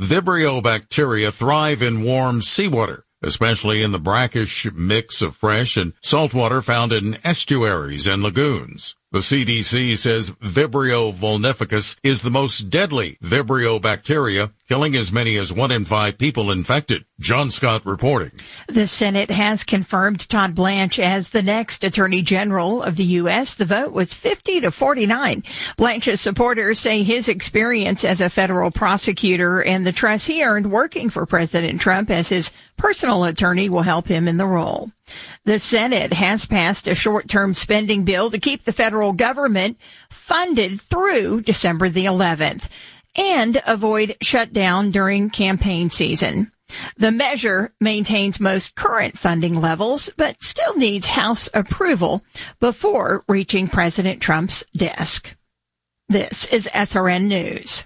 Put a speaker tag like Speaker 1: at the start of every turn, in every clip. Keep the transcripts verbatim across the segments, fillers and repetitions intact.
Speaker 1: Vibrio bacteria thrive in warm seawater, especially in the brackish mix of fresh and salt water found in estuaries and lagoons. The C D C says Vibrio vulnificus is the most deadly Vibrio bacteria, killing as many as one in five people infected. John Scott reporting.
Speaker 2: The Senate has confirmed Todd Blanche as the next Attorney General of the U S. The vote was fifty to forty-nine. Blanche's supporters say his experience as a federal prosecutor and the trust he earned working for President Trump as his personal attorney will help him in the role. The Senate has passed a short-term spending bill to keep the federal government funded through December the eleventh and avoid shutdown during campaign season. The measure maintains most current funding levels, but still needs House approval before reaching President Trump's desk. This is S R N News.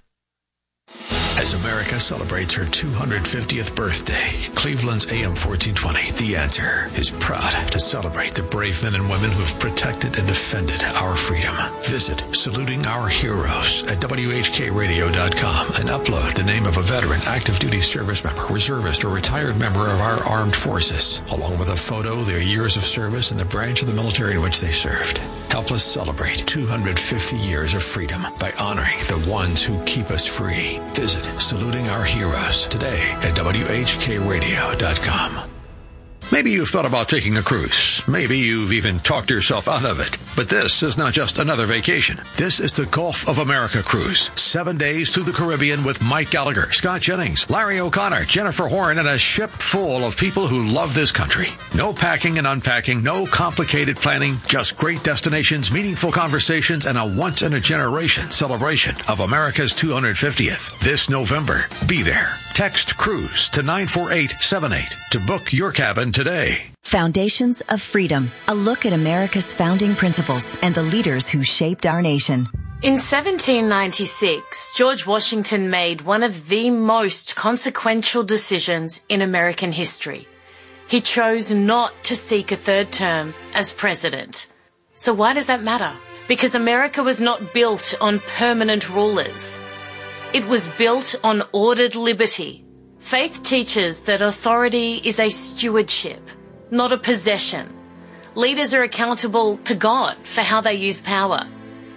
Speaker 3: As America celebrates her two hundred fiftieth birthday, Cleveland's A M fourteen twenty, The Answer, is proud to celebrate the brave men and women who have protected and defended our freedom. Visit Saluting Our Heroes at W H K radio dot com and upload the name of a veteran, active duty service member, reservist, or retired member of our armed forces, along with a photo, their years of service, and the branch of the military in which they served. Help us celebrate two hundred fifty years of freedom by honoring the ones who keep us free. Visit Saluting Our Heroes today at W H K radio dot com.
Speaker 4: Maybe you've thought about taking a cruise. Maybe you've even talked yourself out of it. But this is not just another vacation. This is the Gulf of America cruise. Seven days through the Caribbean with Mike Gallagher, Scott Jennings, Larry O'Connor, Jennifer Horn, and a ship full of people who love this country. No packing and unpacking, no complicated planning, just great destinations, meaningful conversations, and a once-in-a-generation celebration of America's two hundred fiftieth. This November, be there. Text CRUISE to nine four eight seven eight to book your cabin today.
Speaker 5: Foundations of Freedom, a look at America's founding principles and the leaders who shaped our nation.
Speaker 6: In seventeen ninety-six, George Washington made one of the most consequential decisions in American history. He chose not to seek a third term as president. So why does that matter? Because America was not built on permanent rulers. It was built on ordered liberty. Faith teaches that authority is a stewardship, not a possession. Leaders are accountable to God for how they use power.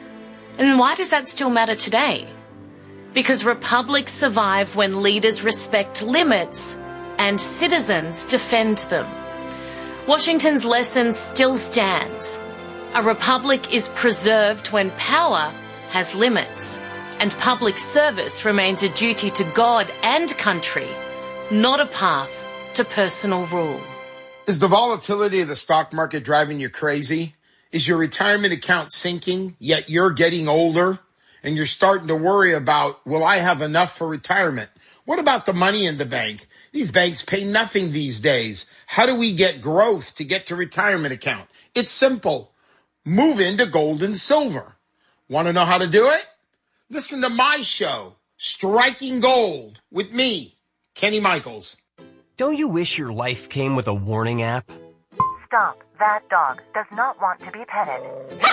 Speaker 6: And why does that still matter today? Because republics survive when leaders respect limits and citizens defend them. Washington's lesson still stands. A republic is preserved when power has limits. And public service remains a duty to God and country, not a path to personal rule.
Speaker 7: Is the volatility of the stock market driving you crazy? Is your retirement account sinking, yet you're getting older and you're starting to worry about, will I have enough for retirement? What about the money in the bank? These banks pay nothing these days. How do we get growth to get to retirement account? It's simple. Move into gold and silver. Want to know how to do it? Listen to my show, Striking Gold, with me, Kenny Michaels.
Speaker 8: Don't you wish your life came with a warning app?
Speaker 9: Stop. That dog does not want to be petted.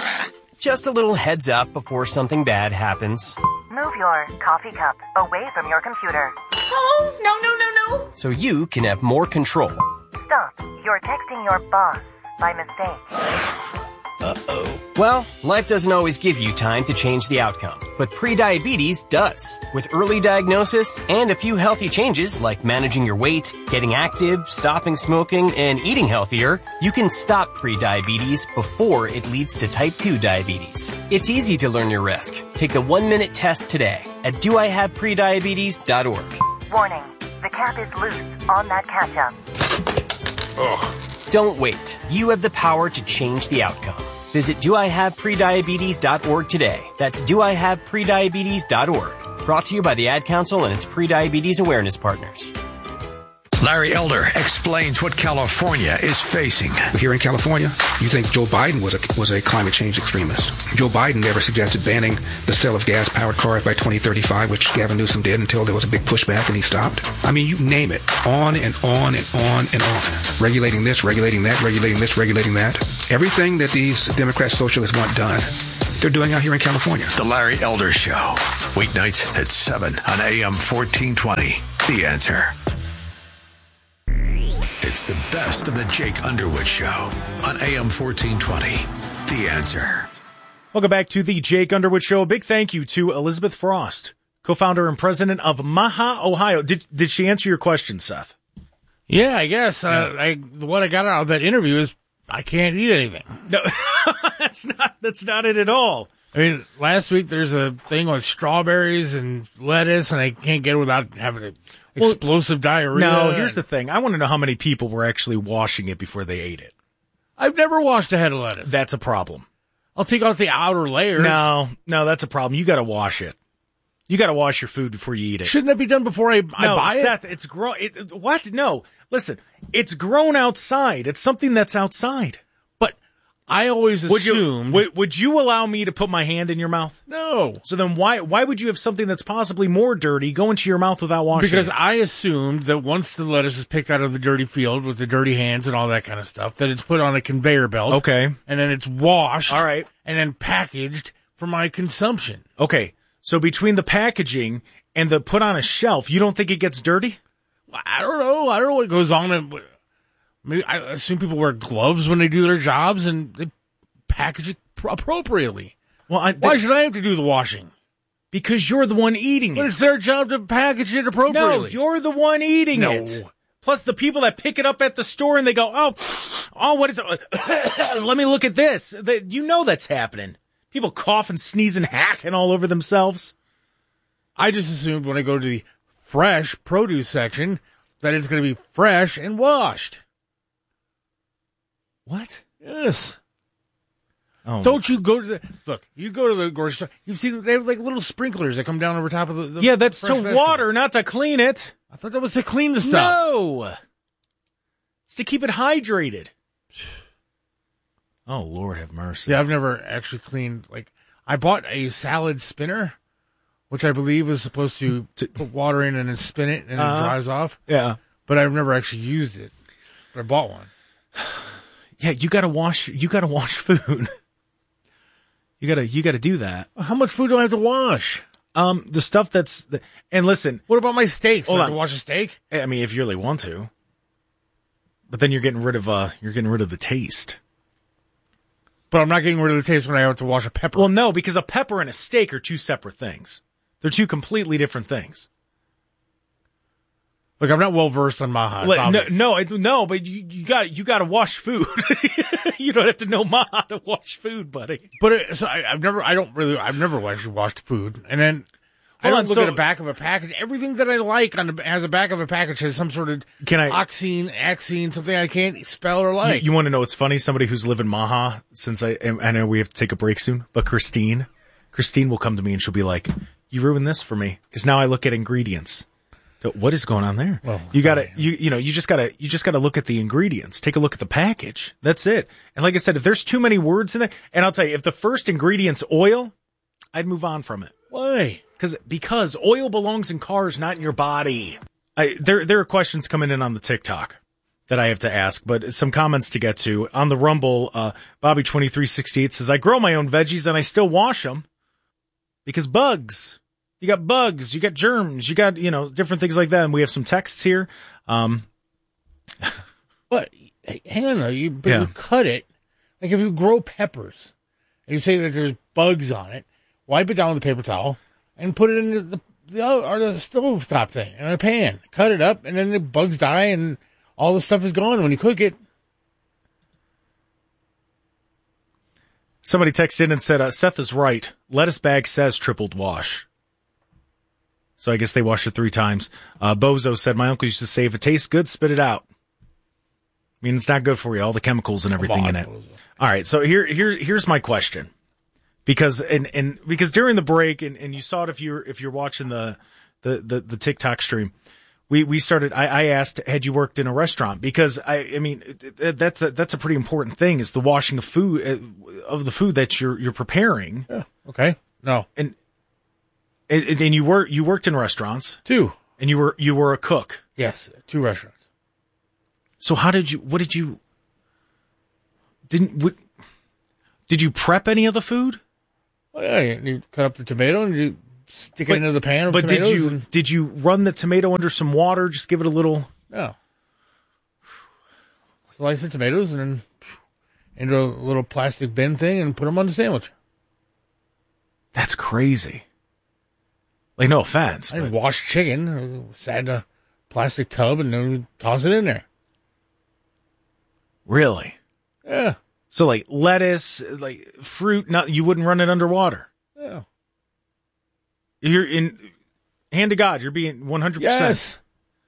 Speaker 8: Just a little heads up before something bad happens.
Speaker 9: Move your coffee cup away from your computer.
Speaker 6: Oh, no, no, no, no.
Speaker 8: So you can have more control.
Speaker 9: Stop. You're texting your boss by mistake.
Speaker 8: Uh-oh. Well, life doesn't always give you time to change the outcome, but prediabetes does. With early diagnosis and a few healthy changes like managing your weight, getting active, stopping smoking, and eating healthier, you can stop prediabetes before it leads to type two diabetes. It's easy to learn your risk. Take the one-minute test today at do I have prediabetes dot org.
Speaker 9: Warning, the cap is loose on that ketchup.
Speaker 8: Ugh. Don't wait. You have the power to change the outcome. Visit do I have prediabetes dot org today. That's do I have prediabetes dot org. Brought to you by the Ad Council and its prediabetes awareness partners.
Speaker 4: Larry Elder explains what California is facing.
Speaker 10: Here in California, you think Joe Biden was a, was a climate change extremist. Joe Biden never suggested banning the sale of gas-powered cars by twenty thirty-five, which Gavin Newsom did until there was a big pushback and he stopped. I mean, you name it. On and on and on and on. Regulating this, regulating that, regulating this, regulating that. Everything that these Democrat socialists want done they're doing out here in California.
Speaker 3: The Larry Elder Show. Weeknights at seven on A M fourteen twenty. The Answer. It's the best of the Jake Underwood Show on A M fourteen twenty. The Answer.
Speaker 11: Welcome back to the Jake Underwood Show. A big thank you to Elizabeth Frost, co-founder and president of Maha, Ohio. Did did she answer your question, Seth?
Speaker 12: Yeah, I guess. Uh, I, what I got out of that interview is I can't eat anything.
Speaker 11: No, that's not that's not it at all.
Speaker 12: I mean, last week there's a thing with strawberries and lettuce, and I can't get it without having an well, explosive diarrhea.
Speaker 11: No, here's the thing. I want to know how many people were actually washing it before they ate it.
Speaker 12: I've never washed a head of lettuce.
Speaker 11: That's a problem.
Speaker 12: I'll take out the outer layers.
Speaker 11: No, no, that's a problem. You got to wash it. You got to wash your food before you eat it.
Speaker 12: Shouldn't that be done before I, I
Speaker 11: no,
Speaker 12: buy
Speaker 11: Seth,
Speaker 12: it?
Speaker 11: it's grown. It, what? No, listen. It's grown outside. It's something that's outside.
Speaker 12: But I always
Speaker 11: would
Speaker 12: assumed.
Speaker 11: You, would, would you allow me to put my hand in your mouth?
Speaker 12: No.
Speaker 11: So then why why would you have something that's possibly more dirty go into your mouth without washing
Speaker 12: because
Speaker 11: it?
Speaker 12: Because I assumed that once the lettuce is picked out of the dirty field with the dirty hands and all that kind of stuff, that it's put on a conveyor belt.
Speaker 11: Okay.
Speaker 12: And then it's washed.
Speaker 11: All right.
Speaker 12: And then packaged for my consumption.
Speaker 11: Okay. So between the packaging and the put on a shelf, you don't think it gets dirty?
Speaker 12: I don't know. I don't know what goes on. In, maybe I assume people wear gloves when they do their jobs and they package it appropriately.
Speaker 11: Well, I,
Speaker 12: why should I have to do the washing?
Speaker 11: Because you're the one eating
Speaker 12: but
Speaker 11: it.
Speaker 12: But it's their job to package it appropriately.
Speaker 11: No, you're the one eating
Speaker 12: no.
Speaker 11: it. Plus the people that pick it up at the store and they go, oh, oh, what is it? Let me look at this. They, you know that's happening. People coughing, sneezing, hacking all over themselves.
Speaker 12: I just assumed when I go to the fresh produce section that it's going to be fresh and washed.
Speaker 11: What?
Speaker 12: Yes.
Speaker 11: Oh.
Speaker 12: Don't you go to the look? You go to the grocery store. You've seen they have like little sprinklers that come down over top of the. the
Speaker 11: yeah, that's to
Speaker 12: vegetable.
Speaker 11: water, not to clean it.
Speaker 12: I thought that was to clean the stuff.
Speaker 11: No, it's to keep it hydrated. Oh, Lord have mercy.
Speaker 12: Yeah, I've never actually cleaned, like, I bought a salad spinner, which I believe is supposed to put water in and then spin it and uh, it dries off.
Speaker 11: Yeah.
Speaker 12: But I've never actually used it. But I bought one.
Speaker 11: Yeah, you gotta wash, you gotta wash food. you gotta, you gotta do that.
Speaker 12: How much food do I have to wash?
Speaker 11: Um, the stuff that's, the, and listen.
Speaker 12: What about my steaks?
Speaker 11: Hold
Speaker 12: do I
Speaker 11: on.
Speaker 12: have to wash a steak?
Speaker 11: I mean, if you really want to. But then you're getting rid of, uh, you're getting rid of the taste.
Speaker 12: But I'm not getting rid of the taste when I have to wash a pepper.
Speaker 11: Well, no, because a pepper and a steak are two separate things. They're two completely different things.
Speaker 12: Look, I'm not well versed on Maha.
Speaker 11: Well, no, no, no, but you, you got you got to wash food. You don't have to know Maha to wash food, buddy.
Speaker 12: But it, so I, I've never, I don't really, I've never actually washed food, and then I
Speaker 11: Hold
Speaker 12: don't
Speaker 11: on,
Speaker 12: look
Speaker 11: so,
Speaker 12: at the back of a package. Everything that I like on the, has a back of a package has some sort of
Speaker 11: can I,
Speaker 12: oxine, axine, something I can't spell or like.
Speaker 11: You, you want to know what's funny? Somebody who's lived in Maha since I, I know we have to take a break soon, but Christine, Christine will come to me and she'll be like, "You ruined this for me," because now I look at ingredients. So what is going on there?
Speaker 12: Well,
Speaker 11: you gotta, you you know, you just gotta, you just gotta look at the ingredients. Take a look at the package. That's it. And like I said, if there's too many words in there, and I'll tell you, if the first ingredient's oil, I'd move on from it.
Speaker 12: Why?
Speaker 11: Because because oil belongs in cars, not in your body. I, there there are questions coming in on the TikTok that I have to ask, but some comments to get to on the Rumble. Uh, Bobby twenty-three sixty-eight says, "I grow my own veggies and I still wash them because bugs. You got bugs, you got germs, you got you know different things like that." And we have some texts here. Um,
Speaker 12: but hang on though, you but
Speaker 11: yeah.
Speaker 12: you cut it like if you grow peppers and you say that there's bugs on it, wipe it down with a paper towel. And put it in the, the, the or the stove top thing in a pan. Cut it up, and then the bugs die, and all the stuff is gone when you cook it.
Speaker 11: Somebody texted in and said, uh, Seth is right. Lettuce bag says tripled wash. So I guess they washed it three times. Uh, Bozo said, my uncle used to say, if it tastes good, spit it out. I mean, it's not good for you, all the chemicals and everything
Speaker 12: on,
Speaker 11: in it.
Speaker 12: Bozo.
Speaker 11: All right, so here, here, here's my question. Because and, and because during the break, and, and you saw it if you're if you're watching the the, the, the TikTok stream, we we started. I, I asked, had you worked in a restaurant? Because I I mean that's a, that's a pretty important thing, is the washing of food of the food that you're you're preparing.
Speaker 12: Yeah. Okay. No.
Speaker 11: And and, and you were you worked in restaurants
Speaker 12: too,
Speaker 11: and you were you were a cook.
Speaker 12: Yes, two restaurants.
Speaker 11: So how did you? What did you? Didn't what, did you prep any of the food?
Speaker 12: Oh, yeah, you, you cut up the tomato and you stick
Speaker 11: but,
Speaker 12: it into the pan of
Speaker 11: but
Speaker 12: tomatoes.
Speaker 11: did you
Speaker 12: and,
Speaker 11: did you run the tomato under some water? Just give it a little.
Speaker 12: No. Slice the tomatoes and then into a little plastic bin thing and put them on the sandwich.
Speaker 11: That's crazy. Like, no offense.
Speaker 12: I
Speaker 11: but...
Speaker 12: washed chicken, sat in a plastic tub, and then toss it in there.
Speaker 11: Really?
Speaker 12: Yeah.
Speaker 11: So, like, lettuce, like, fruit, not you wouldn't run it underwater?
Speaker 12: Yeah.
Speaker 11: You're in, hand to God, you're being one hundred percent.
Speaker 12: Yes.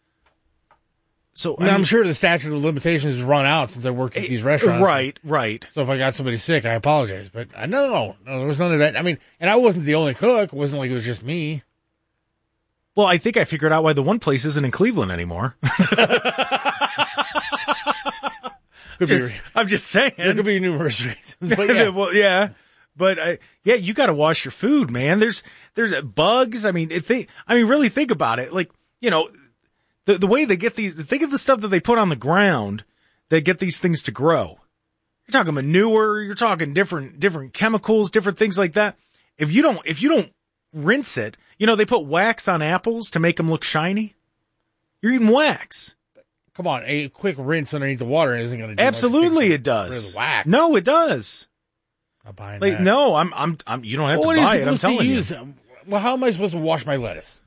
Speaker 11: So
Speaker 12: I mean, I'm sure the statute of limitations has run out since I worked at these restaurants.
Speaker 11: Right, right.
Speaker 12: So if I got somebody sick, I apologize. But I no, no, no, there was none of that. I mean, and I wasn't the only cook. It wasn't like it was just me.
Speaker 11: Well, I think I figured out why the one place isn't in Cleveland anymore.
Speaker 12: Could
Speaker 11: just,
Speaker 12: be,
Speaker 11: I'm just saying.
Speaker 12: There could be numerous reasons. But yeah.
Speaker 11: Well, yeah. But uh, yeah, you got to wash your food, man. There's there's uh, bugs. I mean, if they, I mean, really think about it. Like, you know, the the way they get these. Think of the stuff that they put on the ground that get these things to grow. You're talking manure. You're talking different different chemicals, different things like that. If you don't if you don't rinse it, you know, they put wax on apples to make them look shiny. You're eating wax.
Speaker 12: Come on, a quick rinse underneath the water isn't going to do
Speaker 11: Absolutely,
Speaker 12: much.
Speaker 11: it does.
Speaker 12: Wax.
Speaker 11: No, it does.
Speaker 12: I'm buying
Speaker 11: like,
Speaker 12: that.
Speaker 11: No, I'm, I'm, I'm. You don't have
Speaker 12: well,
Speaker 11: to buy
Speaker 12: it.
Speaker 11: I'm telling you.
Speaker 12: Use? Well, how am I supposed to wash my lettuce?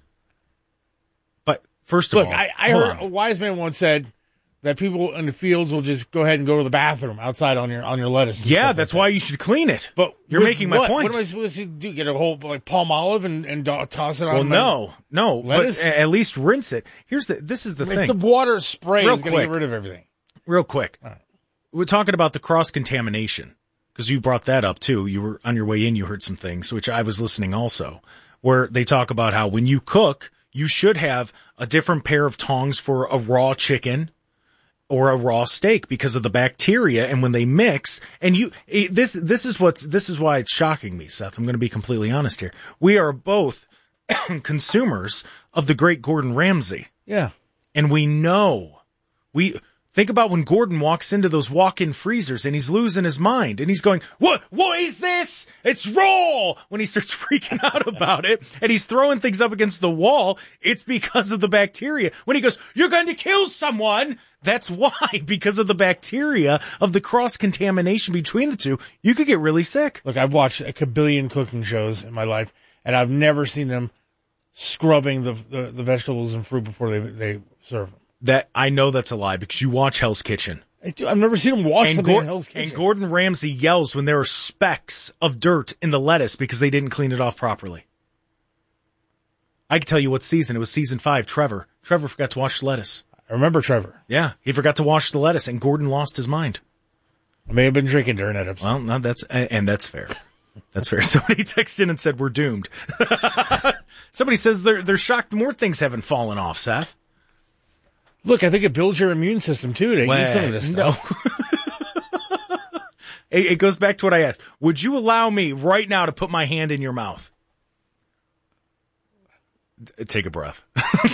Speaker 11: But first of
Speaker 12: Look,
Speaker 11: all,
Speaker 12: I, I heard on. a wise man once said that people in the fields will just go ahead and go to the bathroom outside on your on your lettuce.
Speaker 11: Yeah, that's like why that. you should clean it.
Speaker 12: But
Speaker 11: you're making my
Speaker 12: what?
Speaker 11: point.
Speaker 12: What am I supposed to do? Get a whole like palm olive and, and toss it on?
Speaker 11: Well, no, no.
Speaker 12: Lettuce?
Speaker 11: But at least rinse it. Here's the. This is the
Speaker 12: if
Speaker 11: thing.
Speaker 12: The water spray
Speaker 11: Real
Speaker 12: is going to get rid of everything.
Speaker 11: Real quick,
Speaker 12: right.
Speaker 11: We're talking about the cross contamination because you brought that up too. You were on your way in. You heard some things, which I was listening also, where they talk about how when you cook, you should have a different pair of tongs for a raw chicken or a raw steak because of the bacteria, and when they mix, and you this this is what's this is why it's shocking me, Seth. I'm going to be completely honest here. We are both consumers of the great Gordon Ramsay.
Speaker 12: Yeah,
Speaker 11: and we know we. Think about when Gordon walks into those walk-in freezers and he's losing his mind and he's going, what, what is this? It's raw. When he starts freaking out about it and he's throwing things up against the wall, it's because of the bacteria. When he goes, you're going to kill someone. That's why, because of the bacteria of the cross-contamination between the two, you could get really sick.
Speaker 12: Look, I've watched a kabillion cooking shows in my life and I've never seen them scrubbing the, the, the vegetables and fruit before they, they serve them.
Speaker 11: That I know that's a lie because you watch Hell's Kitchen.
Speaker 12: I do, I've never seen him wash
Speaker 11: and
Speaker 12: something
Speaker 11: Gor-
Speaker 12: in Hell's Kitchen.
Speaker 11: And Gordon Ramsay yells when there are specks of dirt in the lettuce because they didn't clean it off properly. I can tell you what season. It was season five, Trevor. Trevor forgot to wash the lettuce.
Speaker 12: I remember Trevor.
Speaker 11: Yeah, he forgot to wash the lettuce and Gordon lost his mind.
Speaker 12: I may have been drinking during that episode.
Speaker 11: Well, no, that's, and that's fair. That's fair. Somebody texted in and said, we're doomed. Somebody says they're, they're shocked more things haven't fallen off, Seth.
Speaker 12: Look, I think it builds your immune system, too, to well, eat some of this stuff.
Speaker 11: No. it, it goes back to what I asked. Would you allow me right now to put my hand in your mouth? D- take a breath.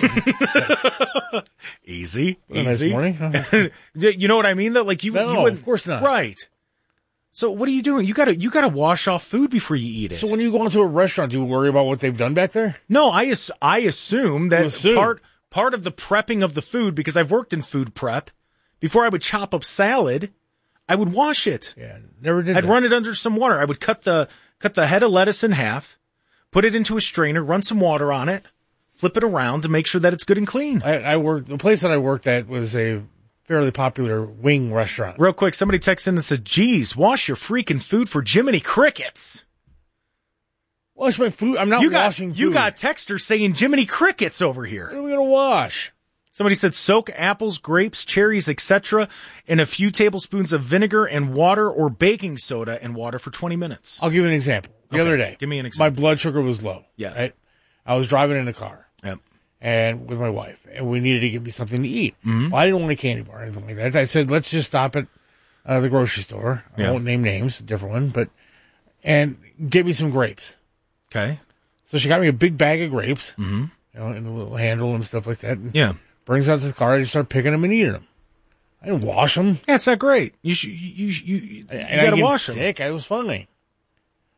Speaker 11: easy,
Speaker 12: a
Speaker 11: easy.
Speaker 12: Nice morning.
Speaker 11: You know what I mean, though? Like you,
Speaker 12: no,
Speaker 11: you would,
Speaker 12: of course not.
Speaker 11: Right. So what are you doing? You gotta, you gotta wash off food before you eat it.
Speaker 12: So when you go into a restaurant, do you worry about what they've done back there?
Speaker 11: No, I, as- I assume that
Speaker 12: assume.
Speaker 11: part... Part of the prepping of the food, because I've worked in food prep, before I would chop up salad, I would wash it.
Speaker 12: Yeah, never did
Speaker 11: I'd
Speaker 12: that.
Speaker 11: run it under some water. I would cut the cut the head of lettuce in half, put it into a strainer, run some water on it, flip it around to make sure that it's good and clean.
Speaker 12: I, I worked, the place that I worked at was a fairly popular wing restaurant.
Speaker 11: Real quick, somebody texted in and said, geez, wash your freaking food for Jiminy Crickets.
Speaker 12: Wash my food. I'm not
Speaker 11: you got,
Speaker 12: washing food.
Speaker 11: You got texters saying Jiminy Crickets over here.
Speaker 12: What are we going to wash?
Speaker 11: Somebody said soak apples, grapes, cherries, et cetera in a few tablespoons of vinegar and water or baking soda and water for twenty minutes.
Speaker 12: I'll give you an example. The
Speaker 11: okay.
Speaker 12: other day.
Speaker 11: Give me an example.
Speaker 12: My blood sugar was low.
Speaker 11: Yes.
Speaker 12: Right? I was driving in a car.
Speaker 11: Yep.
Speaker 12: And with my wife. And we needed to get me something to eat.
Speaker 11: Mm-hmm.
Speaker 12: Well, I didn't want a candy bar or anything like that. I said, let's just stop at uh, the grocery store. I
Speaker 11: yeah.
Speaker 12: won't name names, a different one. but And get me some grapes.
Speaker 11: Okay.
Speaker 12: So she got me a big bag of grapes,
Speaker 11: mm-hmm.
Speaker 12: you know, and a little handle and stuff like that. And
Speaker 11: yeah.
Speaker 12: Brings out to the car. I just start picking them and eating them. I didn't wash them.
Speaker 11: Yeah, it's not great. You should, you, you, you, you
Speaker 12: and
Speaker 11: gotta
Speaker 12: I
Speaker 11: wash
Speaker 12: get
Speaker 11: them.
Speaker 12: sick. I was funny.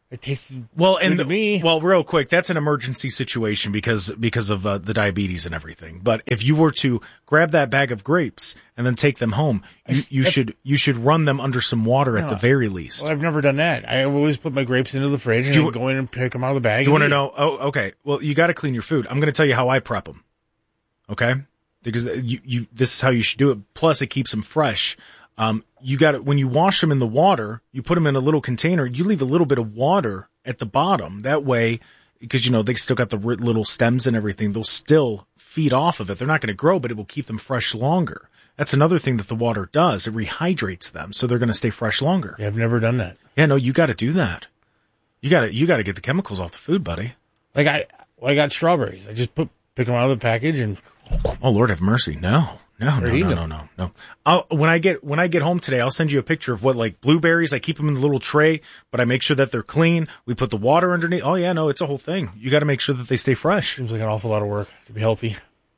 Speaker 12: It tasted
Speaker 11: well, and
Speaker 12: good to
Speaker 11: the,
Speaker 12: me.
Speaker 11: Well, real quick, that's an emergency situation because because of uh, the diabetes and everything. But if you were to grab that bag of grapes and then take them home, you, you should you should run them under some water at
Speaker 12: No.
Speaker 11: the very least.
Speaker 12: Well, I've never done that. I've always put my grapes into the fridge and
Speaker 11: Do
Speaker 12: then
Speaker 11: you-
Speaker 12: go in and pick them out of the bag.
Speaker 11: Do you want to
Speaker 12: and eat.
Speaker 11: know? Oh, okay. Well, you got to clean your food. I'm going to tell you how I prep them. Okay, because you you this is how you should do it. Plus, it keeps them fresh. Um, you got to when you wash them in the water, you put them in a little container. You leave a little bit of water at the bottom. That way, because you know they still got the r- little stems and everything, they'll still feed off of it. They're not going to grow, but it will keep them fresh longer. That's another thing that the water does. It rehydrates them, so they're going to stay fresh longer.
Speaker 12: Yeah, I've never done that.
Speaker 11: Yeah, no, you got to do that. You got to you got to get the chemicals off the food, buddy.
Speaker 12: Like I, well, I got strawberries. I just put pick them out of the package and.
Speaker 11: Oh, Lord have mercy. No, no, no,
Speaker 12: Or eat
Speaker 11: no,
Speaker 12: them.
Speaker 11: no, no, no. I'll, when I get, when I get home today, I'll send you a picture of what, like blueberries. I keep them in the little tray, but I make sure that they're clean. We put the water underneath. Oh yeah, no, it's a whole thing. You got to make sure that they stay fresh.
Speaker 12: Seems like an awful lot of work to be healthy.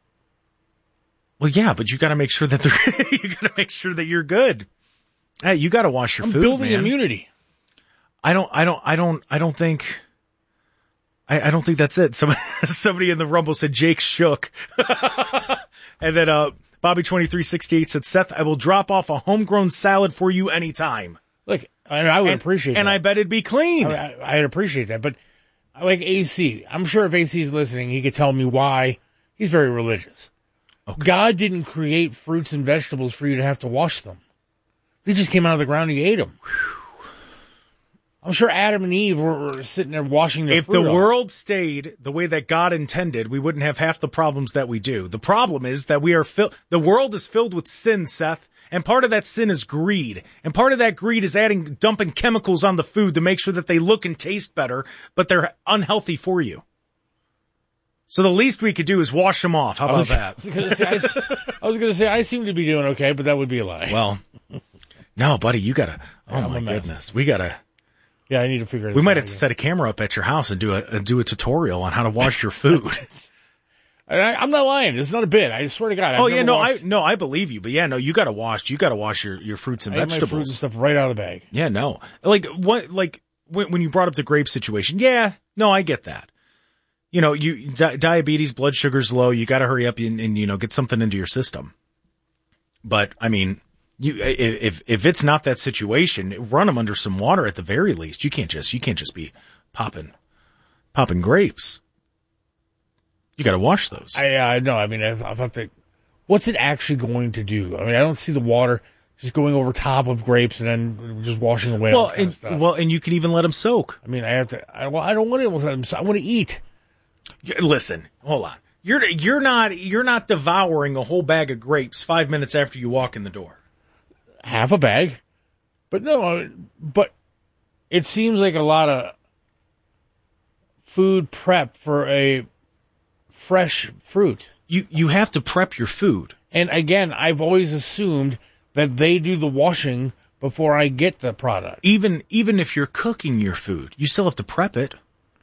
Speaker 11: Well, yeah, but you got to make sure that they're, you got to make sure that you're good. Hey, you got to wash your
Speaker 12: I'm
Speaker 11: food,
Speaker 12: building
Speaker 11: man.
Speaker 12: immunity.
Speaker 11: I don't, I don't, I don't, I don't think, I, I don't think that's it. Somebody, somebody in the Rumble said Jake shook. And then, uh, Bobby twenty-three sixty-eight said, Seth, I will drop off a homegrown salad for you anytime.
Speaker 12: Look, I, I would
Speaker 11: and,
Speaker 12: appreciate
Speaker 11: and
Speaker 12: that.
Speaker 11: I bet it'd be clean.
Speaker 12: I, I, I'd appreciate that. But I like A C. I'm sure if A C's listening, he could tell me why. He's very religious. Okay. God didn't create fruits and vegetables for you to have to wash them. They just came out of the ground and you ate them. I'm sure Adam and Eve were, were sitting there washing their
Speaker 11: If
Speaker 12: fruit
Speaker 11: the
Speaker 12: off.
Speaker 11: world stayed the way that God intended, we wouldn't have half the problems that we do. The problem is that we are filled, the world is filled with sin, Seth. And part of that sin is greed. And part of that greed is adding, dumping chemicals on the food to make sure that they look and taste better, but they're unhealthy for you. So the least we could do is wash them off. How about that?
Speaker 12: I was gonna say, I, I was going to say, I seem to be doing okay, but that would be a lie.
Speaker 11: Well, no, buddy, you gotta, oh
Speaker 12: Yeah, I'm
Speaker 11: my
Speaker 12: a mess.
Speaker 11: goodness. We gotta,
Speaker 12: Yeah, I need to figure it out.
Speaker 11: we might have to set a camera up at your house and do a, and do a tutorial on how to wash your food.
Speaker 12: I, I'm not lying. It's not a bit. I swear to God. I've
Speaker 11: oh yeah,
Speaker 12: never
Speaker 11: no,
Speaker 12: washed,
Speaker 11: I no, I believe you, but yeah, no, you got to wash. You got to wash your, your fruits and
Speaker 12: I have my
Speaker 11: vegetables.
Speaker 12: fruit and stuff right out of the bag.
Speaker 11: Yeah, no, like what, like when, when you brought up the grape situation, yeah, no, I get that. You know, you di- diabetes, blood sugar's low. You got to hurry up and, and you know get something into your system. But I mean, you if if it's not that situation, run them under some water at the very least. You can't just you can't just be popping popping grapes. You got to wash those.
Speaker 12: I uh, no, I mean, I, I thought that. What's it actually going to do? I mean, I don't see the water just going over top of grapes and then just washing away. all
Speaker 11: well,
Speaker 12: that kind
Speaker 11: and,
Speaker 12: of stuff.
Speaker 11: well, and you can even let them soak.
Speaker 12: I mean, I have to. I, well, I don't want to. I want to eat.
Speaker 11: Listen, hold on. You're you're not you're not devouring a whole bag of grapes five minutes after you walk in the door.
Speaker 12: Half a bag, but no, but it seems like a lot of food prep for a fresh fruit.
Speaker 11: You you have to prep your food.
Speaker 12: And again, I've always assumed that they do the washing before I get the product.
Speaker 11: Even even if you're cooking your food, you still have to prep it.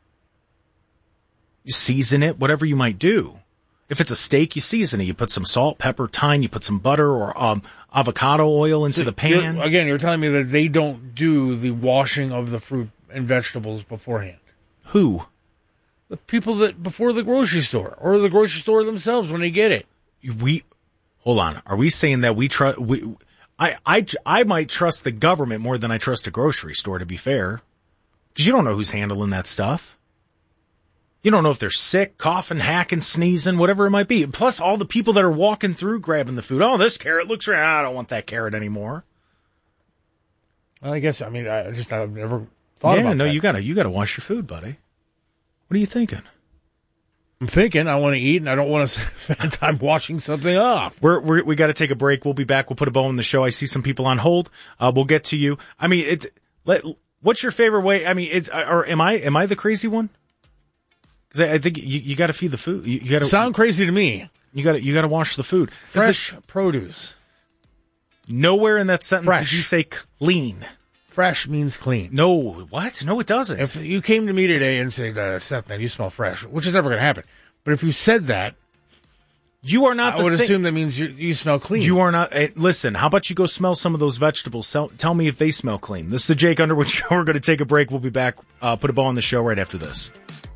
Speaker 11: You season it, whatever you might do. If it's a steak, you season it. You put some salt, pepper, thyme. You put some butter or um, avocado oil into
Speaker 12: So
Speaker 11: the pan.
Speaker 12: You're, again, you're telling me that they don't do the washing of the fruit and vegetables beforehand.
Speaker 11: Who?
Speaker 12: The people that before the grocery store or the grocery store themselves when they get it.
Speaker 11: We hold on. Are we saying that we trust? We, I, I, I might trust the government more than I trust a grocery store. To be fair, because you don't know who's handling that stuff. You don't know if they're sick, coughing, hacking, sneezing, whatever it might be. Plus, all the people that are walking through grabbing the food. Oh, this carrot looks right. I don't want that carrot anymore.
Speaker 12: Well, I guess I mean I just I've never thought
Speaker 11: yeah,
Speaker 12: about
Speaker 11: no,
Speaker 12: that.
Speaker 11: you gotta you gotta wash your food, buddy. What are you thinking?
Speaker 12: I'm thinking I want to eat and I don't want to spend time washing something off.
Speaker 11: We're, we're we got to take a break. We'll be back. We'll put a bow in the show. I see some people on hold. Uh, we'll get to you. I mean, it. Let, what's your favorite way? I mean, is or am I am I the crazy one? Because I, I think you, you got to feed the food. You, you got to
Speaker 12: sound crazy to me.
Speaker 11: You got to you got to wash the food.
Speaker 12: Fresh the, produce.
Speaker 11: Nowhere in that sentence
Speaker 12: Fresh.
Speaker 11: did you say clean.
Speaker 12: Fresh means clean.
Speaker 11: No, what? No, it doesn't.
Speaker 12: If you came to me today and said, uh, Seth, man, you smell fresh, which is never going to happen. But if you said that,
Speaker 11: You are not
Speaker 12: I
Speaker 11: the
Speaker 12: would
Speaker 11: same.
Speaker 12: assume that means you, you smell clean.
Speaker 11: You are not. Hey, listen, how about you go smell some of those vegetables? Sell, tell me if they smell clean. This is the Jake Underwood Show. We're going to take a break. We'll be back. Uh, put a bow on the show right after this.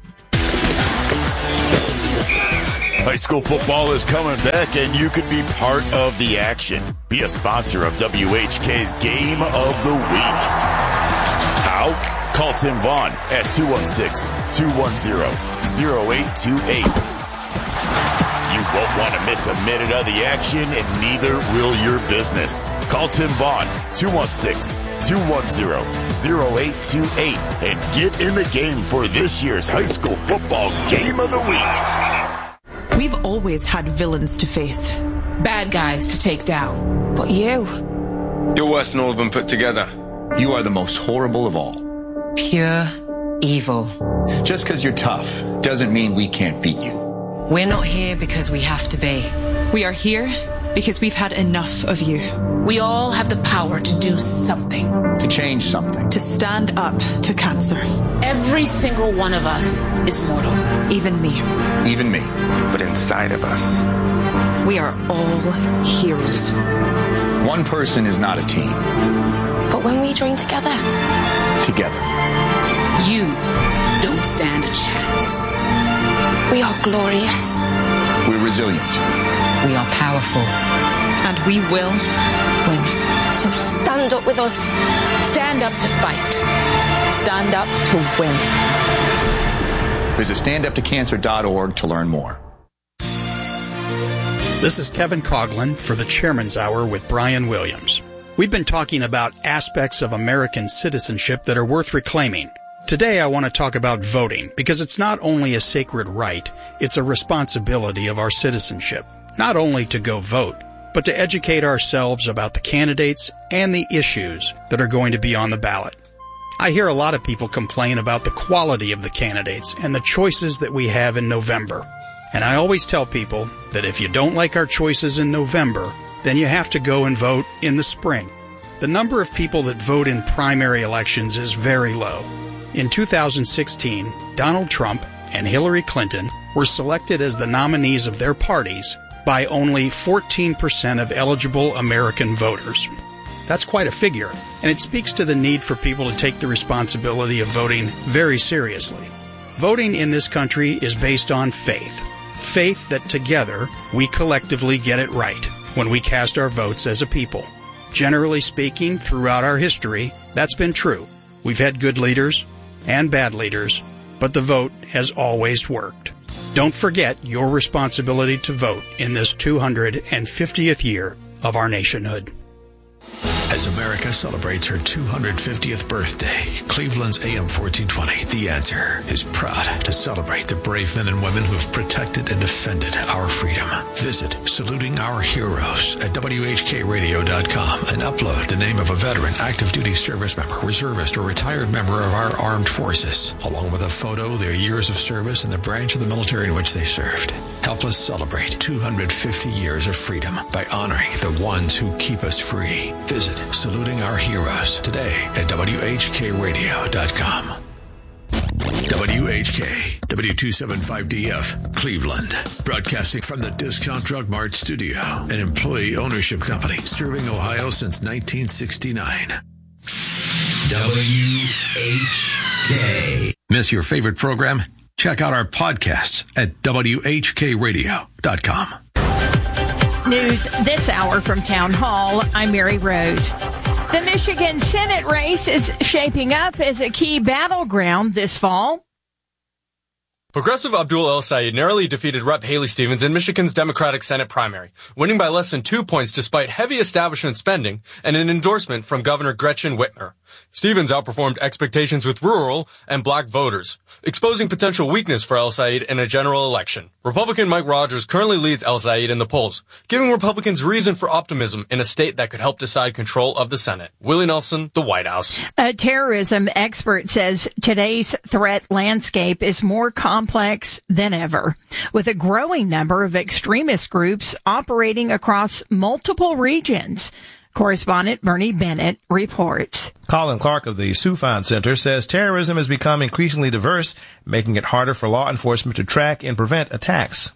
Speaker 13: High school football is coming back, and you could be part of the action. Be a sponsor of W H K's Game of the Week. How? Call Tim Vaughn at two one six, two one zero, zero eight two eight. You won't want to miss a minute of the action, and neither will your business. Call Tim Vaughn, two one six, two one zero, zero eight two eight, and get in the game for this year's high school football Game of the Week.
Speaker 14: We've always had villains to face.
Speaker 15: Bad guys to take down.
Speaker 14: But you...
Speaker 16: You're worse than all of them put together. You are the most horrible of all.
Speaker 14: Pure evil.
Speaker 16: Just because you're tough doesn't mean we can't beat you.
Speaker 14: We're not here because we have to be. We are here because we've had enough of you.
Speaker 15: We all have the power to do something.
Speaker 16: To change something.
Speaker 14: To stand up to cancer.
Speaker 15: Every single one of us is mortal.
Speaker 14: Even me.
Speaker 16: Even me. But inside of us,
Speaker 14: we are all heroes.
Speaker 16: One person is not a team.
Speaker 14: But when we join together...
Speaker 16: Together.
Speaker 15: You don't stand a chance.
Speaker 14: We are glorious.
Speaker 16: We're resilient.
Speaker 14: We are powerful. And we will win. So stand up with us.
Speaker 15: Stand up to fight.
Speaker 14: Stand up to win.
Speaker 16: Visit stand up to cancer dot org to learn more.
Speaker 17: This is Kevin Coughlin for the Chairman's Hour with Brian Williams. We've been talking about aspects of American citizenship that are worth reclaiming. Today I want to talk about voting, because it's not only a sacred right, it's a responsibility of our citizenship. Not only to go vote, but to educate ourselves about the candidates and the issues that are going to be on the ballot. I hear a lot of people complain about the quality of the candidates and the choices that we have in November. And I always tell people that if you don't like our choices in November, then you have to go and vote in the spring. The number of people that vote in primary elections is very low. In two thousand sixteen, Donald Trump and Hillary Clinton were selected as the nominees of their parties by only fourteen percent of eligible American voters. That's quite a figure, and it speaks to the need for people to take the responsibility of voting very seriously. Voting in this country is based on faith. Faith that together we collectively get it right when we cast our votes as a people. Generally speaking, throughout our history, that's been true. We've had good leaders and bad leaders, but the vote has always worked. Don't forget your responsibility to vote in this two hundred fiftieth year of our nationhood.
Speaker 3: As America celebrates her two hundred fiftieth birthday, Cleveland's A M fourteen twenty, The Answer, is proud to celebrate the brave men and women who have protected and defended our freedom. Visit Saluting Our Heroes at W H K radio dot com and upload the name of a veteran, active duty service member, reservist, or retired member of our armed forces, along with a photo, their years of service, and the branch of the military in which they served. Help us celebrate two hundred fifty years of freedom by honoring the ones who keep us free. Visit Saluting Our Heroes today at W H K radio dot com. W H K, W two seventy-five D F, Cleveland. Broadcasting from the Discount Drug Mart studio, an employee ownership company serving Ohio since nineteen sixty-nine.
Speaker 4: W H K. Miss your favorite program? Check out our podcasts at W H K radio dot com.
Speaker 2: News this hour from Town Hall. I'm Mary Rose. The Michigan Senate race is shaping up as a key battleground this fall.
Speaker 18: Progressive Abdul El Sayed narrowly defeated Representative Haley Stevens in Michigan's Democratic Senate primary, winning by less than two points despite heavy establishment spending and an endorsement from Governor Gretchen Whitmer. Stevens outperformed expectations with rural and black voters, exposing potential weakness for El Sayed in a general election. Republican Mike Rogers currently leads El Sayed in the polls, giving Republicans reason for optimism in a state that could help decide control of the Senate. Willie Nelson, The White House.
Speaker 2: A terrorism expert says today's threat landscape is more complex than ever, with a growing number of extremist groups operating across multiple regions. Correspondent Bernie Bennett reports.
Speaker 19: Colin Clark of the Soufan Center says terrorism has become increasingly diverse, making it harder for law enforcement to track and prevent attacks.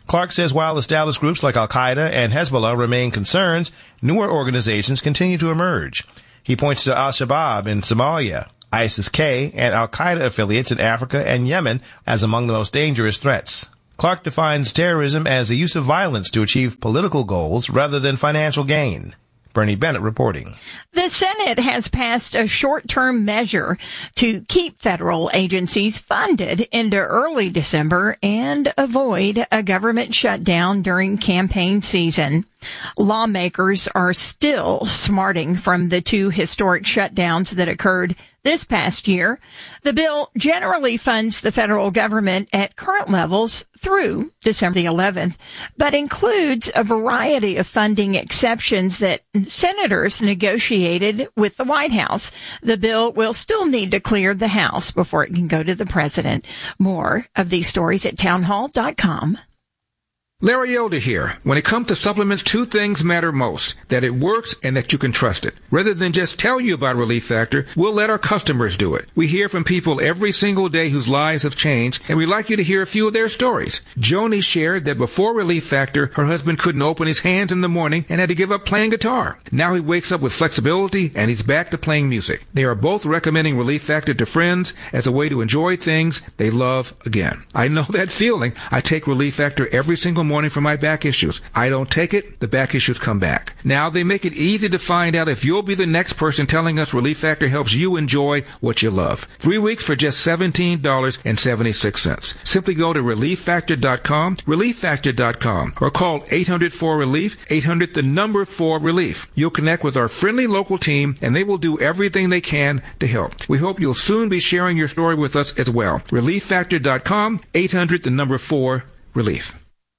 Speaker 19: Clark says while established groups like Al-Qaeda and Hezbollah remain concerns, newer organizations continue to emerge. He points to Al-Shabaab in Somalia, ISIS-K, and Al-Qaeda affiliates in Africa and Yemen as among the most dangerous threats. Clark defines terrorism as the use of violence to achieve political goals rather than financial gain. Bernie Bennett reporting.
Speaker 2: The Senate has passed a short-term measure to keep federal agencies funded into early December and avoid a government shutdown during campaign season. Lawmakers are still smarting from the two historic shutdowns that occurred this past year. The bill generally funds the federal government at current levels through December the eleventh, but includes a variety of funding exceptions that senators negotiated with the White House. The bill will still need to clear the House before it can go to the president. More of these stories at townhall dot com.
Speaker 10: Larry Elder here. When it comes to supplements, two things matter most: that it works and that you can trust it. Rather than just tell you about Relief Factor, we'll let our customers do it. We hear from people every single day whose lives have changed, and we'd like you to hear a few of their stories. Joni shared that before Relief Factor, her husband couldn't open his hands in the morning and had to give up playing guitar. Now he wakes up with flexibility and he's back to playing music. They are both recommending Relief Factor to friends as a way to enjoy things they love again. I know that feeling. I take Relief Factor every single morning for my back issues. I don't take it, the back issues come back. Now they make it easy to find out if you'll be the next person telling us Relief Factor helps you enjoy what you love. Three weeks for just seventeen dollars and seventy-six cents. Simply go to relief factor dot com, relief factor dot com, or call eight hundred four relief, eight hundred the number four relief. You'll connect with our friendly local team and they will do everything they can to help. We hope you'll soon be sharing your story with us as well. relief factor dot com, eight hundred the number four relief.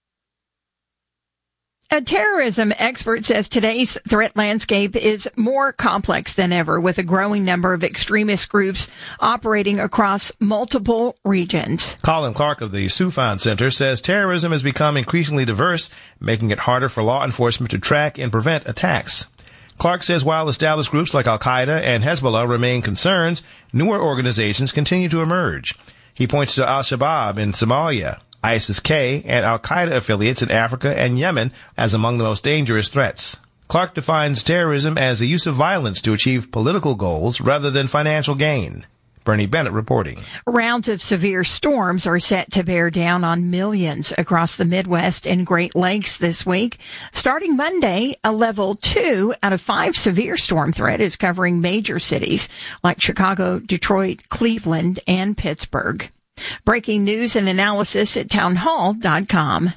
Speaker 2: A terrorism expert says today's threat landscape is more complex than ever, with a growing number of extremist groups operating across multiple regions.
Speaker 19: Colin Clark of the Soufan Center says terrorism has become increasingly diverse, making it harder for law enforcement to track and prevent attacks. Clark says while established groups like Al-Qaeda and Hezbollah remain concerns, newer organizations continue to emerge. He points to Al-Shabaab in Somalia, ISIS-K, and Al-Qaeda affiliates in Africa and Yemen as among the most dangerous threats. Clark defines terrorism as the use of violence to achieve political goals rather than financial gain. Bernie Bennett reporting.
Speaker 2: Rounds of severe storms are set to bear down on millions across the Midwest and Great Lakes this week. Starting Monday, a level two out of five severe storm threat is covering major cities like Chicago, Detroit, Cleveland, and Pittsburgh. Breaking news and analysis at townhall dot com.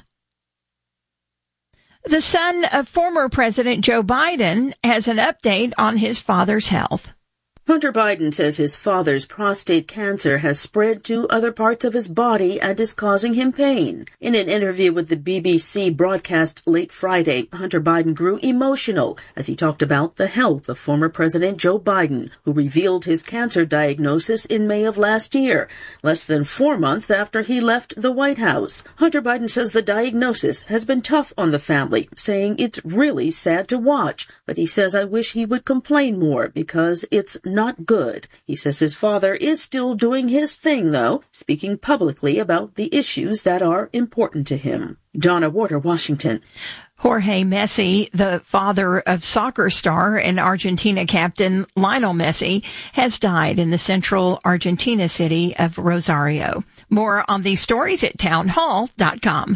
Speaker 2: The son of former President Joe Biden has an update on his father's health.
Speaker 20: Hunter Biden says his father's prostate cancer has spread to other parts of his body and is causing him pain. In an interview with the B B C broadcast late Friday, Hunter Biden grew emotional as he talked about the health of former President Joe Biden, who revealed his cancer diagnosis in May of last year, less than four months after he left the White House. Hunter Biden says the diagnosis has been tough on the family, saying it's really sad to watch, but he says, "I wish he would complain more because it's not good." He says his father is still doing his thing, though, speaking publicly about the issues that are important to him. Donna Warder, Washington.
Speaker 2: Jorge Messi, the father of soccer star and Argentina captain Lionel Messi, has died in the central Argentina city of Rosario. More on these stories at townhall dot com.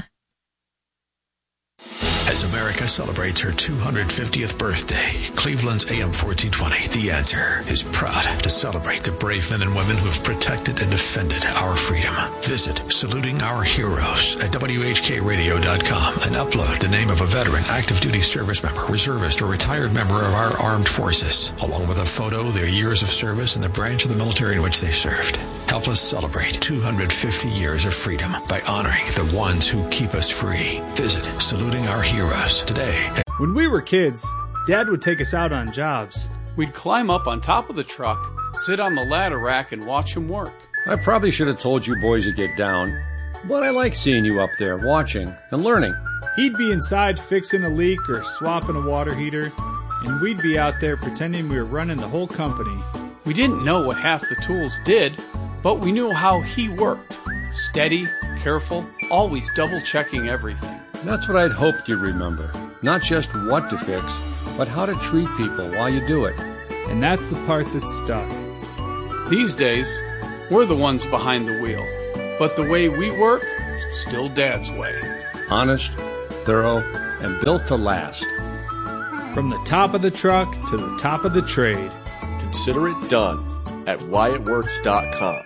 Speaker 3: As America celebrates her two hundred fiftieth birthday, Cleveland's A M fourteen twenty, The Answer, is proud to celebrate the brave men and women who have protected and defended our freedom. Visit Saluting Our Heroes at W H K radio dot com and upload the name of a veteran, active duty service member, reservist, or retired member of our armed forces, along with a photo, their years of service, and the branch of the military in which they served. Help us celebrate two hundred fifty years of freedom by honoring the ones who keep us free. Visit Saluting Our Heroes today.
Speaker 21: When we were kids, Dad would take us out on jobs.
Speaker 22: We'd climb up on top of the truck, sit on the ladder rack, and watch him work.
Speaker 23: I probably should have told you boys to get down, but I like seeing you up there watching and learning.
Speaker 21: He'd be inside fixing a leak or swapping a water heater, and we'd be out there pretending we were running the whole company.
Speaker 22: We didn't know what half the tools did, but we knew how he worked. Steady, careful, always double-checking everything.
Speaker 23: That's what I'd hoped you'd remember. Not just what to fix, but how to treat people while you do it.
Speaker 21: And that's the part that's stuck.
Speaker 22: These days, we're the ones behind the wheel. But the way we work, still Dad's way.
Speaker 23: Honest, thorough, and built to last.
Speaker 21: From the top of the truck to the top of the trade.
Speaker 1: Consider it done at Wyatt Works dot com.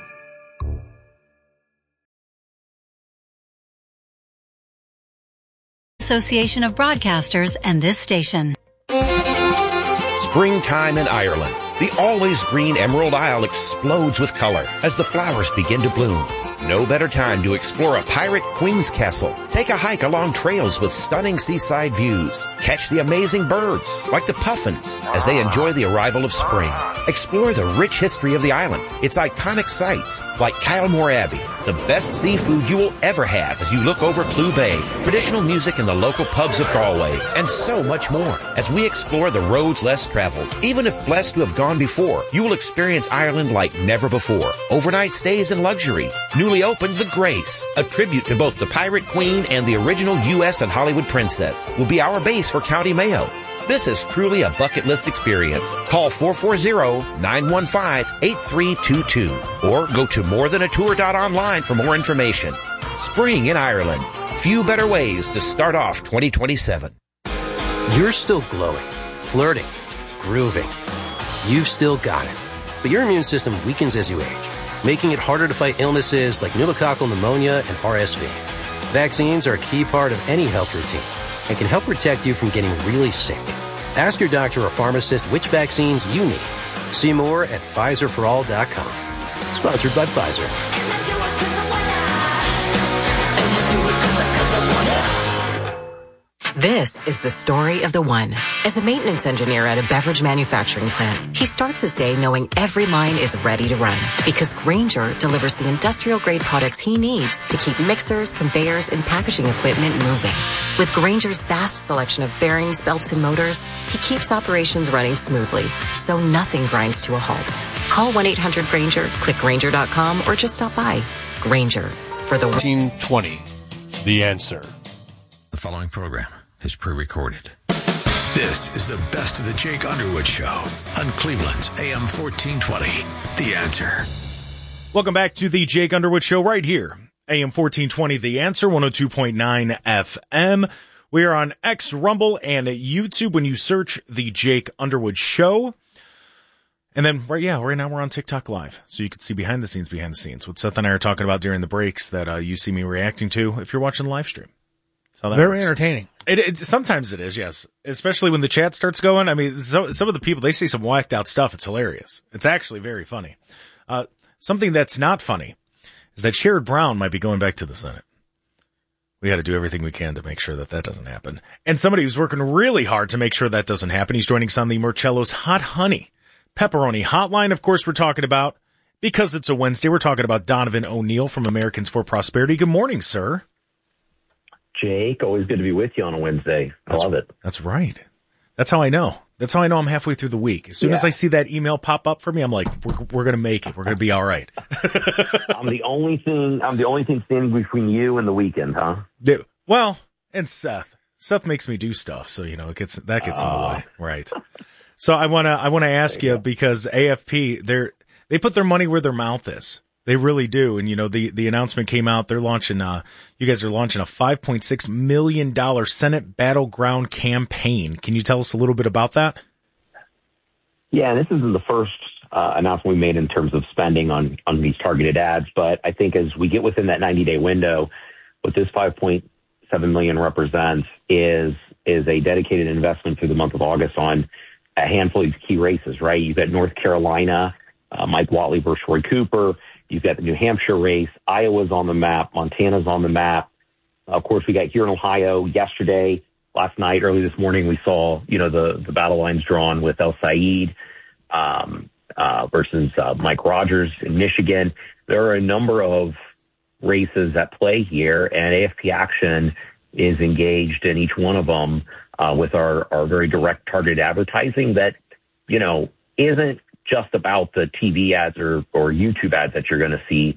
Speaker 5: Association of Broadcasters and this station.
Speaker 7: Springtime in Ireland. The always green Emerald Isle explodes with color as the flowers begin to bloom. No better time to explore a pirate queen's castle. Take a hike along trails with stunning seaside views. Catch the amazing birds, like the puffins, as they enjoy the arrival of spring. Explore the rich history of the island, its iconic sites, like Kylemore Abbey, the best seafood you will ever have as you look over Clew Bay, traditional music in the local pubs of Galway, and so much more. As we explore the roads less traveled, even if blessed to have gone before, you will experience Ireland like never before. Overnight stays in luxury. Newly opened The Grace, a tribute to both the Pirate Queen and the original U S and Hollywood princess, will be our base for County Mayo. This is truly a bucket list experience. Call four four zero, nine one five, eight three two two or go to more than a tour dot online for more information. Spring in Ireland. Few better ways to start off twenty twenty-seven.
Speaker 24: You're still glowing, flirting, grooving. You've still got it. But your immune system weakens as you age, making it harder to fight illnesses like pneumococcal pneumonia and R S V. Vaccines are a key part of any health routine and can help protect you from getting really sick. Ask your doctor or pharmacist which vaccines you need. See more at Pfizer for all dot com. Sponsored by Pfizer.
Speaker 25: This is the story of the one. As a maintenance engineer at a beverage manufacturing plant, he starts his day knowing every line is ready to run because Grainger delivers the industrial-grade products he needs to keep mixers, conveyors, and packaging equipment moving. With Grainger's vast selection of bearings, belts, and motors, he keeps operations running smoothly, so nothing grinds to a halt. Call one eight hundred Grainger, click Grainger dot com, or just stop by. Grainger, for the
Speaker 26: fourteen twenty, The Answer.
Speaker 4: The following program is pre-recorded. This is the best of the Jake Underwood Show on Cleveland's A M fourteen twenty. The Answer.
Speaker 11: Welcome back to the Jake Underwood Show right here. A M fourteen twenty, The Answer, one oh two point nine F M. We are on X, Rumble, and YouTube when you search the Jake Underwood Show. And then, right, yeah, right now we're on TikTok Live, so you can see behind the scenes, behind the scenes, what Seth and I are talking about during the breaks that uh, you see me reacting to if you're watching the live stream. That's how that
Speaker 12: Very
Speaker 11: works.
Speaker 12: entertaining.
Speaker 11: It, it sometimes it is, yes. Especially when the chat starts going. I mean, so, some of the people, they say some whacked out stuff. It's hilarious. It's actually very funny. Uh, something that's not funny is that Sherrod Brown might be going back to the Senate. We got to do everything we can to make sure that that doesn't happen. And somebody who's working really hard to make sure that doesn't happen, he's joining us on the Marcello's Hot Honey Pepperoni Hotline. Of course, we're talking about, because it's a Wednesday, we're talking about Donovan O'Neill from Americans for Prosperity. Good morning, sir.
Speaker 27: Jake, always good to be with you on a Wednesday. I
Speaker 11: That's,
Speaker 27: love it.
Speaker 11: That's right. That's how I know. That's how I know I'm halfway through the week. As soon
Speaker 27: yeah.
Speaker 11: as I see that email pop up for me, I'm like, we're, we're going to make it. We're going to be all right.
Speaker 27: I'm the only thing, I'm the only thing standing between you and the weekend, huh?
Speaker 11: Yeah, well, and Seth. Seth makes me do stuff. So, you know, it gets, that gets uh. in the way. Right. So I want to, I want to ask you, you because A F P, they're, they put their money where their mouth is. They really do. And, you know, the, the announcement came out. They're launching, uh, you guys are launching a five point six million dollars Senate Battleground campaign. Can you tell us a little bit about that?
Speaker 27: Yeah, this isn't the first uh, announcement we made in terms of spending on, on these targeted ads. But I think as we get within that ninety day window, what this five point seven million dollars represents is, is a dedicated investment through the month of August on a handful of key races, right? You've got North Carolina, uh, Mike Whatley versus Roy Cooper. You've got the New Hampshire race. Iowa's on the map. Montana's on the map. Of course, we got here in Ohio yesterday, last night, early this morning, we saw, you know, the, the battle lines drawn with El Said um, uh, versus uh, Mike Rogers in Michigan. There are a number of races at play here, and A F P Action is engaged in each one of them uh, with our, our very direct targeted advertising that, you know, isn't just about the T V ads or, or YouTube ads that you're going to see.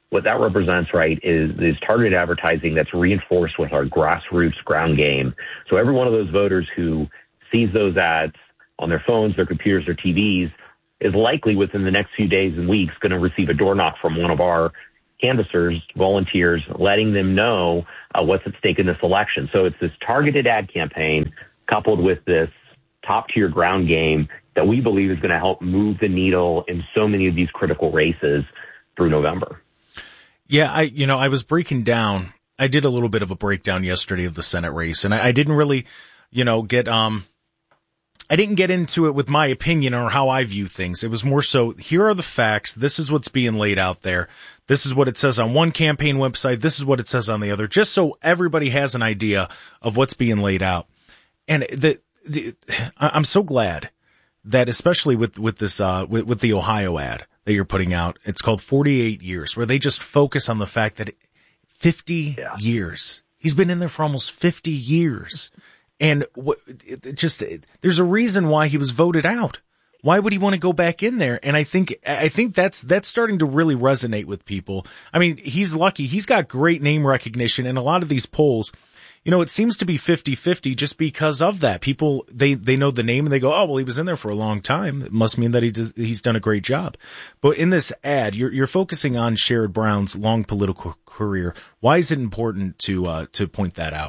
Speaker 27: what that represents, right, is, is targeted advertising that's reinforced with our grassroots ground game. So every one of those voters who sees those ads on their phones, their computers, their T Vs is likely within the next few days and weeks going to receive a door knock from one of our canvassers, volunteers, letting them know uh, what's at stake in this election. So it's this targeted ad campaign coupled with this top-tier ground game that we believe is going to help move the needle in so many of these critical races through November.
Speaker 11: Yeah, I you know, I was breaking down. I did a little bit of a breakdown yesterday of the Senate race, and I, I didn't really, you know, get um I didn't get into it with my opinion or how I view things. It was more so, here are the facts. This is what's being laid out there. This is what it says on one campaign website. This is what it says on the other, just so everybody has an idea of what's being laid out. And the, the I'm so glad that, especially with, with this, uh, with, with the Ohio ad that you're putting out, it's called forty-eight years, where they just focus on the fact that fifty yeah. years. He's been in there for almost fifty years. And what, it just, there's a reason why he was voted out. Why would he want to go back in there? And I think, I think that's, that's starting to really resonate with people. I mean, he's lucky. He's got great name recognition, and a lot of these polls, you know, it seems to be fifty-fifty just because of that. People, they, they know the name and they go, oh, well, he was in there for a long time. It must mean that he does, he's done a great job. But in this ad, you're, you're focusing on Sherrod Brown's long political career. Why is it important to, uh, to point that out?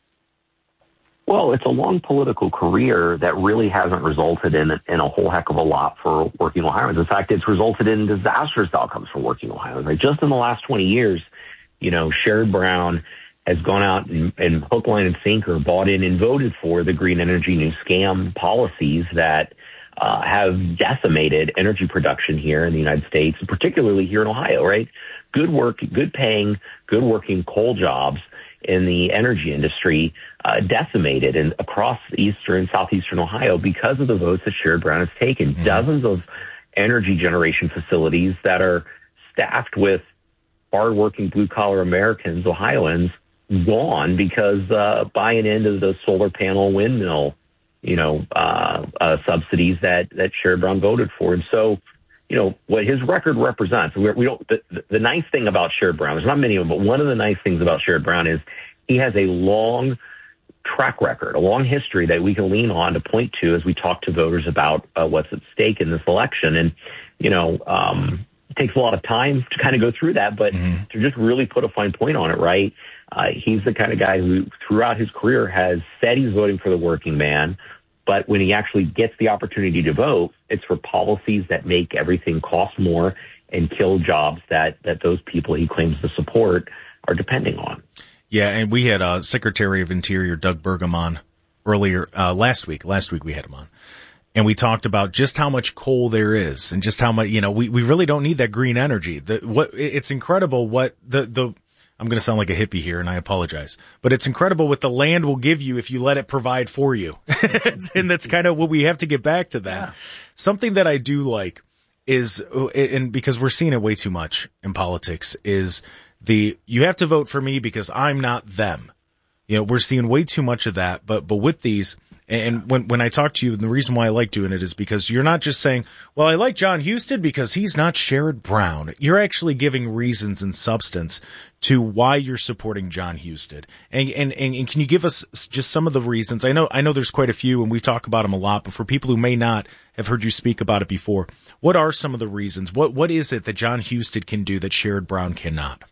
Speaker 27: Well, it's a long political career that really hasn't resulted in in a whole heck of a lot for working Ohioans. In fact, it's resulted in disastrous outcomes for working Ohioans. Like just in the last twenty years, you know, Sherrod Brown has gone out and, and hook, line, and sinker bought in and voted for the green energy new scam policies that uh, have decimated energy production here in the United States, particularly here in Ohio, right? Good work, good paying, good working coal jobs in the energy industry uh, decimated and across eastern, southeastern Ohio because of the votes that Sherrod Brown has taken. Mm-hmm. Dozens of energy generation facilities that are staffed with hardworking blue-collar Americans, Ohioans, gone because uh, buying into the solar panel windmill, you know, uh, uh, subsidies that that Sherrod Brown voted for. And so, you know, what his record represents, we, we don't. The, the nice thing about Sherrod Brown, there's not many of them, but one of the nice things about Sherrod Brown is he has a long track record, a long history that we can lean on to point to as we talk to voters about uh, what's at stake in this election. And, you know, um, it takes a lot of time to kind of go through that, but mm-hmm. to just really put a fine point on it, right? Uh, he's the kind of guy who throughout his career has said he's voting for the working man, but when he actually gets the opportunity to vote, it's for policies that make everything cost more and kill jobs that, that those people he claims to support are depending on.
Speaker 11: Yeah, and we had uh, Secretary of Interior Doug Burgum on earlier uh, last week. Last week we had him on. And we talked about just how much coal there is and just how much, you know, we, we really don't need that green energy. The, what, it's incredible what the, the, I'm going to sound like a hippie here and I apologize, but it's incredible what the land will give you if you let it provide for you. And that's kind of what we have to get back to that. Yeah. Something that I do like is, and because we're seeing it way too much in politics, is the, you have to vote for me because I'm not them. You know, we're seeing way too much of that, but, but with these, and when, when I talk to you, and the reason why I like doing it is because you're not just saying, well, I like John Husted because he's not Sherrod Brown. You're actually giving reasons and substance to why you're supporting John Husted. And, and, and, and can you give us just some of the reasons? I know, I know there's quite a few and we talk about them a lot, but for people who may not have heard you speak about it before, what are some of the reasons? What, what is it that John Husted can do that Sherrod Brown cannot?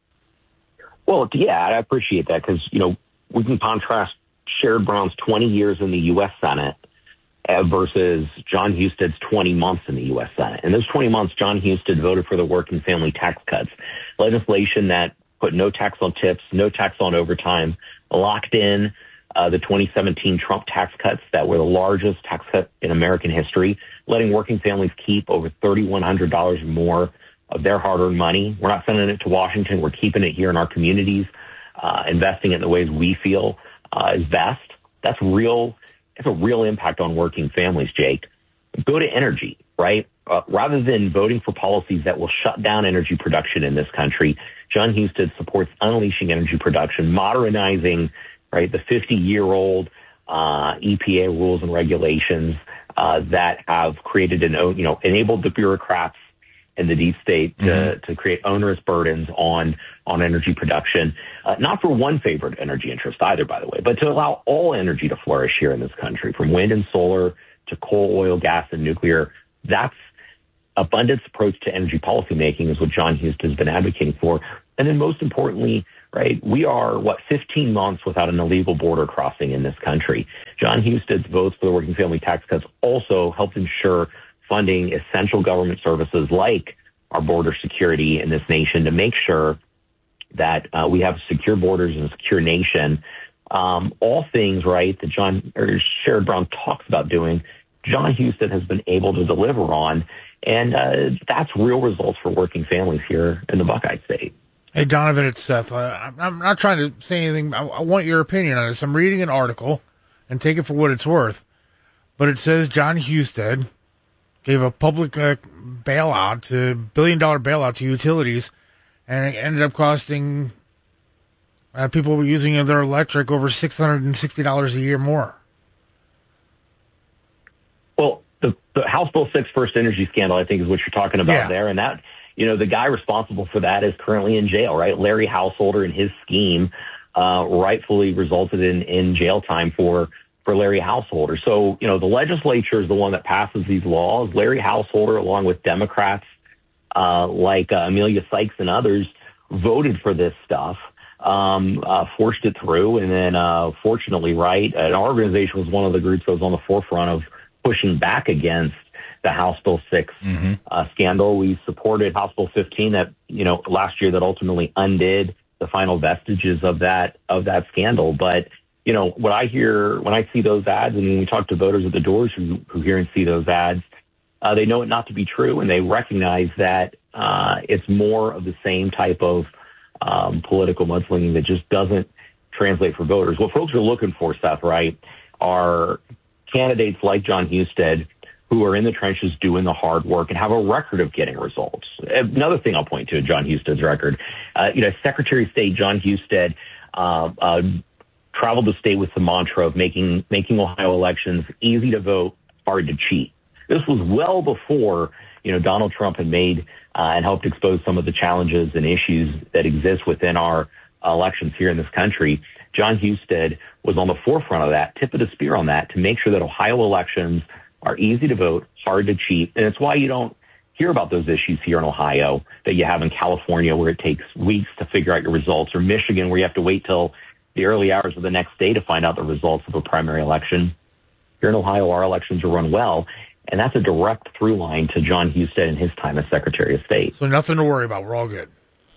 Speaker 27: Well, yeah, I appreciate that because, you know, we can contrast Sherrod Brown's twenty years in the U S Senate uh, versus John Husted's twenty months in the U S Senate. In those twenty months, John Husted voted for the working family tax cuts, legislation that put no tax on tips, no tax on overtime, locked in uh, the twenty seventeen Trump tax cuts that were the largest tax cut in American history, letting working families keep over three thousand one hundred dollars more of their hard-earned money. We're not sending it to Washington. We're keeping it here in our communities, uh, investing it in the ways we feel uh, is best. That's real. It's a real impact on working families, Jake. Go to energy, right? Uh, rather than voting for policies that will shut down energy production in this country, John Husted supports unleashing energy production, modernizing, right, the fifty-year-old uh, E P A rules and regulations uh, that have created and, you know, enabled the bureaucrats in the deep state to, mm-hmm. to create onerous burdens on on energy production, uh, not for one favored energy interest either, by the way, but to allow all energy to flourish here in this country, from wind and solar to coal, oil, gas, and nuclear. That's abundance approach to energy policymaking is what John Husted has been advocating for. And then most importantly, right, we are, what, fifteen months without an illegal border crossing in this country. John Husted's votes for the working family tax cuts also helped ensure funding essential government services like our border security in this nation to make sure that uh, we have secure borders and a secure nation. Um, all things, right, that John or Sherrod Brown talks about doing, John Husted has been able to deliver on. And uh, that's real results for working families here in the Buckeye State.
Speaker 12: Hey, Donovan, it's Seth. Uh, I'm not trying to say anything. I, I want your opinion on this. I'm reading an article, and take it for what it's worth. But it says John Husted gave a public uh, bailout, to billion-dollar bailout to utilities, and it ended up costing uh, people using their electric over six hundred sixty dollars a year more.
Speaker 27: Well, the, the House Bill six first energy scandal, I think, is what you're talking about
Speaker 12: yeah.
Speaker 27: there. And that, you know, the guy responsible for that is currently in jail, right? Larry Householder and his scheme uh, rightfully resulted in, in jail time for, for Larry Householder. So, you know, the legislature is the one that passes these laws. Larry Householder, along with Democrats uh, like uh, Amelia Sykes and others, voted for this stuff. Um, uh, forced it through. And then, uh, fortunately, right, an organization was one of the groups that was on the forefront of pushing back against the House Bill six mm-hmm. uh, scandal. We supported House Bill fifteen that, you know, last year that ultimately undid the final vestiges of that, of that scandal. But, you know, what I hear when I see those ads, and when we talk to voters at the doors who, who hear and see those ads, uh, they know it not to be true. And they recognize that, uh, it's more of the same type of, um, political mudslinging that just doesn't translate for voters. What folks are looking for, Seth, right, are candidates like John Husted who are in the trenches doing the hard work and have a record of getting results. Another thing I'll point to John Husted's record, uh, you know, Secretary of State John Husted uh, uh, traveled the state with the mantra of making making Ohio elections easy to vote, hard to cheat. This was well before, you know, Donald Trump had made uh, and helped expose some of the challenges and issues that exist within our elections here in this country. John Husted was on the forefront of that, tip of the spear on that, to make sure that Ohio elections are easy to vote, hard to cheat. And it's why you don't hear about those issues here in Ohio that you have in California, where it takes weeks to figure out your results, or Michigan, where you have to wait till the early hours of the next day to find out the results of a primary election. Here in Ohio, our elections are run well. And that's a direct through line to John Husted and his time as Secretary of State.
Speaker 12: So nothing to worry about. We're all good.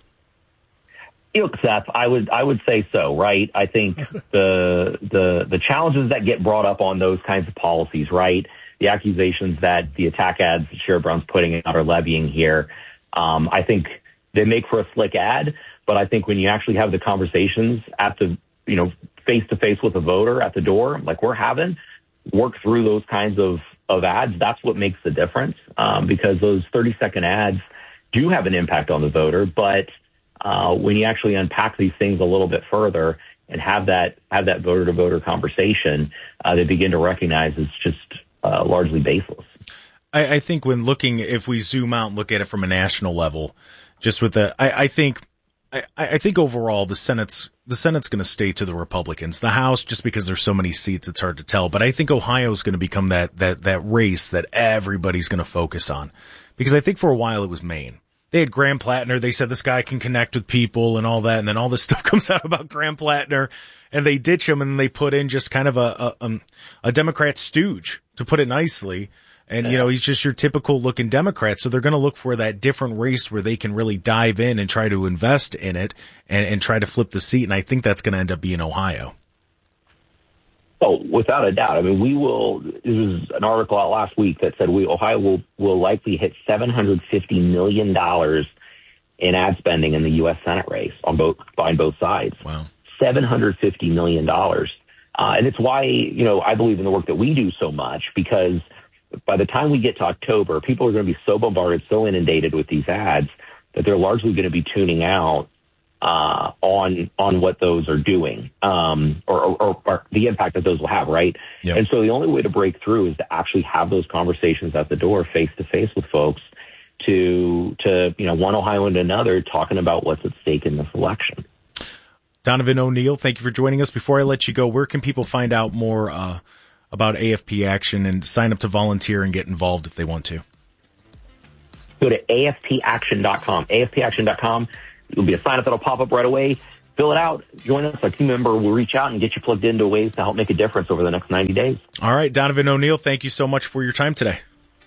Speaker 27: Look, Seth, I would I would say so, right? I think the the the challenges that get brought up on those kinds of policies, right? The accusations that the attack ads that Sherrod Brown's putting out are levying here, um, I think they make for a slick ad. But I think when you actually have the conversations at the, you know, face to face with a voter at the door, like we're having, work through those kinds of of ads. That's what makes the difference, um, because those thirty second ads do have an impact on the voter, but Uh, when you actually unpack these things a little bit further and have that have that voter to voter conversation, uh, they begin to recognize it's just uh, largely baseless.
Speaker 11: I, I think when looking, if we zoom out and look at it from a national level, just with the, I, I think, I, I think overall the Senate's the Senate's going to stay to the Republicans. The House, just because there's so many seats, it's hard to tell. But I think Ohio is going to become that that that race that everybody's going to focus on, because I think for a while it was Maine. They had Graham Plattner. They said this guy can connect with people and all that. And then all this stuff comes out about Graham Plattner, and they ditch him and they put in just kind of a, a, um, a Democrat stooge, to put it nicely. And, yeah. you know, he's just your typical looking Democrat. So they're going to look for that different race where they can really dive in and try to invest in it and, and try to flip the seat. And I think that's going to end up being Ohio.
Speaker 27: Oh, without a doubt. I mean, we will, this was an article out last week that said we, Ohio will, will likely hit seven hundred fifty million dollars in ad spending in the U S Senate race on both, on both sides.
Speaker 11: Wow.
Speaker 27: seven hundred fifty million dollars. Uh, and it's why, you know, I believe in the work that we do so much, because by the time we get to October, people are going to be so bombarded, so inundated with these ads that they're largely going to be tuning out uh, on, on what those are doing, um, or, or, or the impact that those will have. Right.
Speaker 11: Yep.
Speaker 27: And so the only way to break through is to actually have those conversations at the door, face to face with folks, to, to you know, one Ohioan to another, talking about what's at stake in this election.
Speaker 11: Donovan O'Neill, thank you for joining us. Before I let you go, where can people find out more uh, about A F P Action and sign up to volunteer and get involved if they want to?
Speaker 27: Go to A F P action dot com. A F P action dot com. There'll be a sign up that'll pop up right away. Fill it out. Join us. Our team member will reach out and get you plugged into ways to help make a difference over the next ninety days.
Speaker 11: All right, Donovan O'Neill, thank you so much for your time today.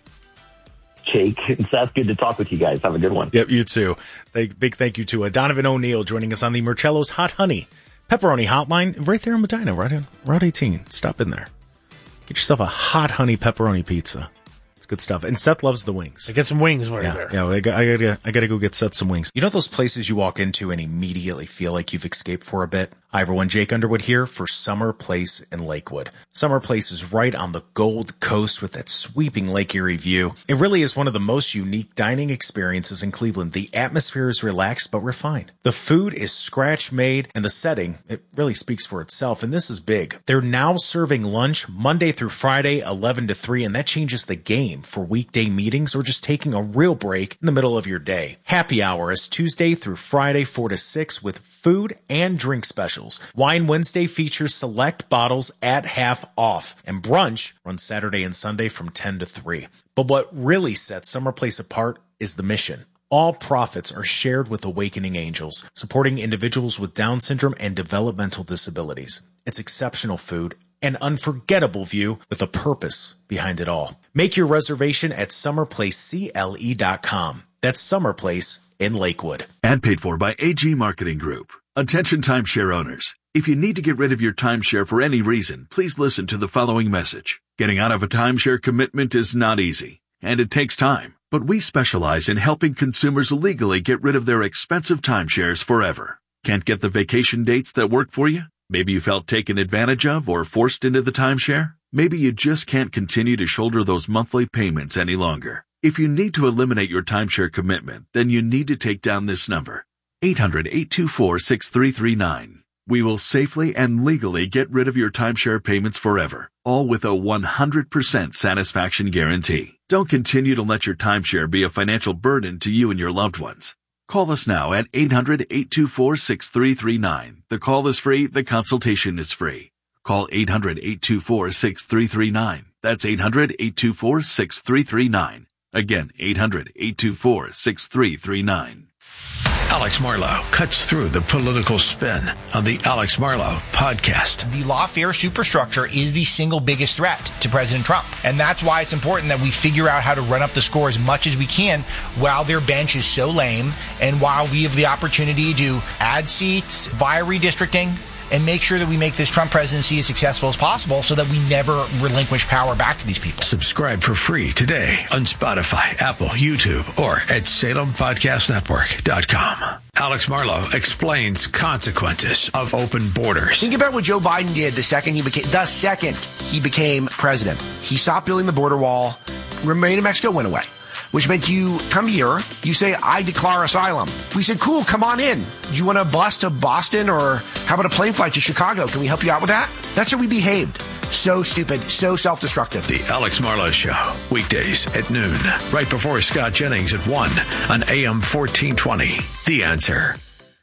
Speaker 27: Jake and Seth, good to talk with you guys. Have a good one.
Speaker 11: Yep, you too. Thank, big thank you to uh, Donovan O'Neill joining us on the Marcello's Hot Honey Pepperoni Hotline right there in Medina, right on Route eighteen. Stop in there. Get yourself a hot honey pepperoni pizza. It's good stuff. And Seth loves the wings.
Speaker 12: I get some wings while
Speaker 11: yeah,
Speaker 12: you're there.
Speaker 11: Yeah, I got, I gotta, I gotta go get Seth some wings.
Speaker 6: You know those places you walk into and immediately feel like you've escaped for a bit? Hi everyone, Jake Underwood here for Summer Place in Lakewood. Summer Place is right on the Gold Coast with that sweeping Lake Erie view. It really is one of the most unique dining experiences in Cleveland. The atmosphere is relaxed but refined. The food is scratch-made and the setting, it really speaks for itself, and this is big. They're now serving lunch Monday through Friday, eleven to three, and that changes the game for weekday meetings or just taking a real break in the middle of your day. Happy hour is Tuesday through Friday, four to six with food and drink specials. Wine Wednesday features select bottles at half off, and brunch runs Saturday and Sunday from ten to three. But what really sets Summer Place apart is the mission. All profits are shared with Awakening Angels, supporting individuals with Down syndrome and developmental disabilities. It's exceptional food, an unforgettable view with a purpose behind it all. Make your reservation at summer place C L E dot com. That's Summer Place in Lakewood.
Speaker 8: And paid for by A G Marketing Group. Attention timeshare owners. If you need to get rid of your timeshare for any reason, please listen to the following message. Getting out of a timeshare commitment is not easy, and it takes time. But we specialize in helping consumers legally get rid of their expensive timeshares forever. Can't get the vacation dates that work for you? Maybe you felt taken advantage of or forced into the timeshare? Maybe you just can't continue to shoulder those monthly payments any longer. If you need to eliminate your timeshare commitment, then you need to take down this number. eight hundred, eight two four, six three three nine. We will safely and legally get rid of your timeshare payments forever, all with a one hundred percent satisfaction guarantee. Don't continue to let your timeshare be a financial burden to you and your loved ones. Call us now at eight hundred, eight two four, six three three nine. The call is free. The consultation is free. Call eight hundred, eight two four, six three three nine. That's eight hundred, eight two four, six three three nine. Again, eight hundred, eight two four, six three three nine.
Speaker 4: Alex Marlow cuts through the political spin on the Alex Marlow podcast.
Speaker 9: The lawfare superstructure is the single biggest threat to President Trump. And that's why it's important that we figure out how to run up the score as much as we can while their bench is so lame and while we have the opportunity to add seats via redistricting and make sure that we make this Trump presidency as successful as possible so that we never relinquish power back to these people.
Speaker 4: Subscribe for free today on Spotify, Apple, YouTube, or at Salem Podcast Network dot com. Alex Marlow explains consequences of open borders.
Speaker 9: Think about what Joe Biden did the second he became the second he became president. He stopped building the border wall. Remain in Mexico went away, which meant you come here, you say, I declare asylum. We said, cool, come on in. Do you want a bus to Boston or how about a plane flight to Chicago? Can we help you out with that? That's how we behaved. So stupid, so self-destructive.
Speaker 4: The Alex Marlow Show, weekdays at noon, right before Scott Jennings at one on A M fourteen twenty. The Answer.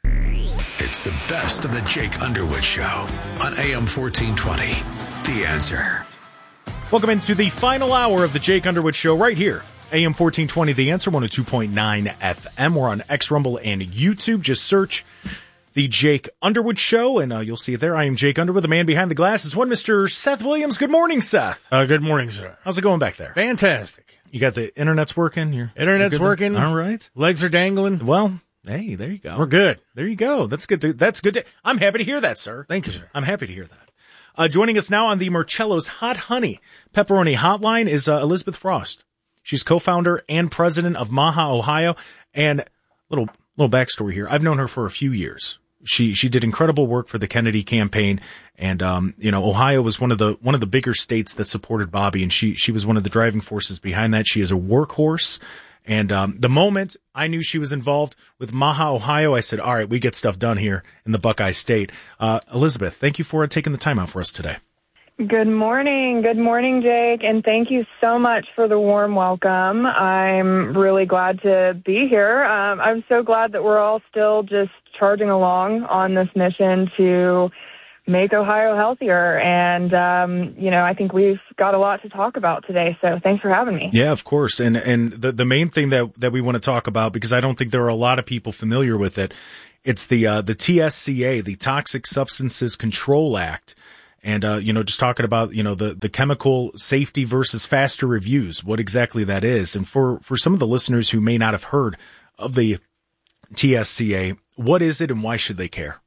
Speaker 4: It's the best of the Jake Underwood Show on A M fourteen twenty. The Answer.
Speaker 11: Welcome into the final hour of the Jake Underwood Show right here. A M fourteen twenty, The Answer, one oh two point nine F M. We're on X, Rumble, and YouTube. Just search The Jake Underwood Show, and uh, you'll see it there. I am Jake Underwood, the man behind the glass. Is one Mister Seth Williams. Good morning, Seth.
Speaker 12: Uh, good morning, sir.
Speaker 11: How's it going back there?
Speaker 12: Fantastic.
Speaker 11: You got the internet's working? Your
Speaker 12: Internet's working.
Speaker 11: All right.
Speaker 12: Legs are dangling.
Speaker 11: Well, hey, there you go.
Speaker 12: We're good.
Speaker 11: There you go. That's good. To, that's good. To, I'm happy to hear that, sir.
Speaker 12: Thank you, sir.
Speaker 11: I'm happy to hear that. Uh, joining us now on the Marcello's Hot Honey Pepperoni Hotline is uh, Elizabeth Frost. She's co-founder and president of Maha, Ohio. And little little backstory here. I've known her for a few years. She she did incredible work for the Kennedy campaign, and um, you know, Ohio was one of the one of the bigger states that supported Bobby, and she she was one of the driving forces behind that. She is a workhorse, and um, the moment I knew she was involved with Maha, Ohio, I said, "All right, we get stuff done here in the Buckeye State." Uh, Elizabeth, thank you for taking the time out for us today.
Speaker 10: Good morning. Good morning, Jake. And thank you so much for the warm welcome. I'm really glad to be here. Um, I'm so glad that we're all still just charging along on this mission to make Ohio healthier. And, um, you know, I think we've got a lot to talk about today. So thanks for having me.
Speaker 11: Yeah, of course. And and the, the main thing that, that we want to talk about, because I don't think there are a lot of people familiar with it, it's the uh, the T S C A, the Toxic Substances Control Act. And, uh, you know, just talking about, you know, the, the chemical safety versus faster reviews, what exactly that is. And for, for some of the listeners who may not have heard of the T S C A, what is it and why should they care?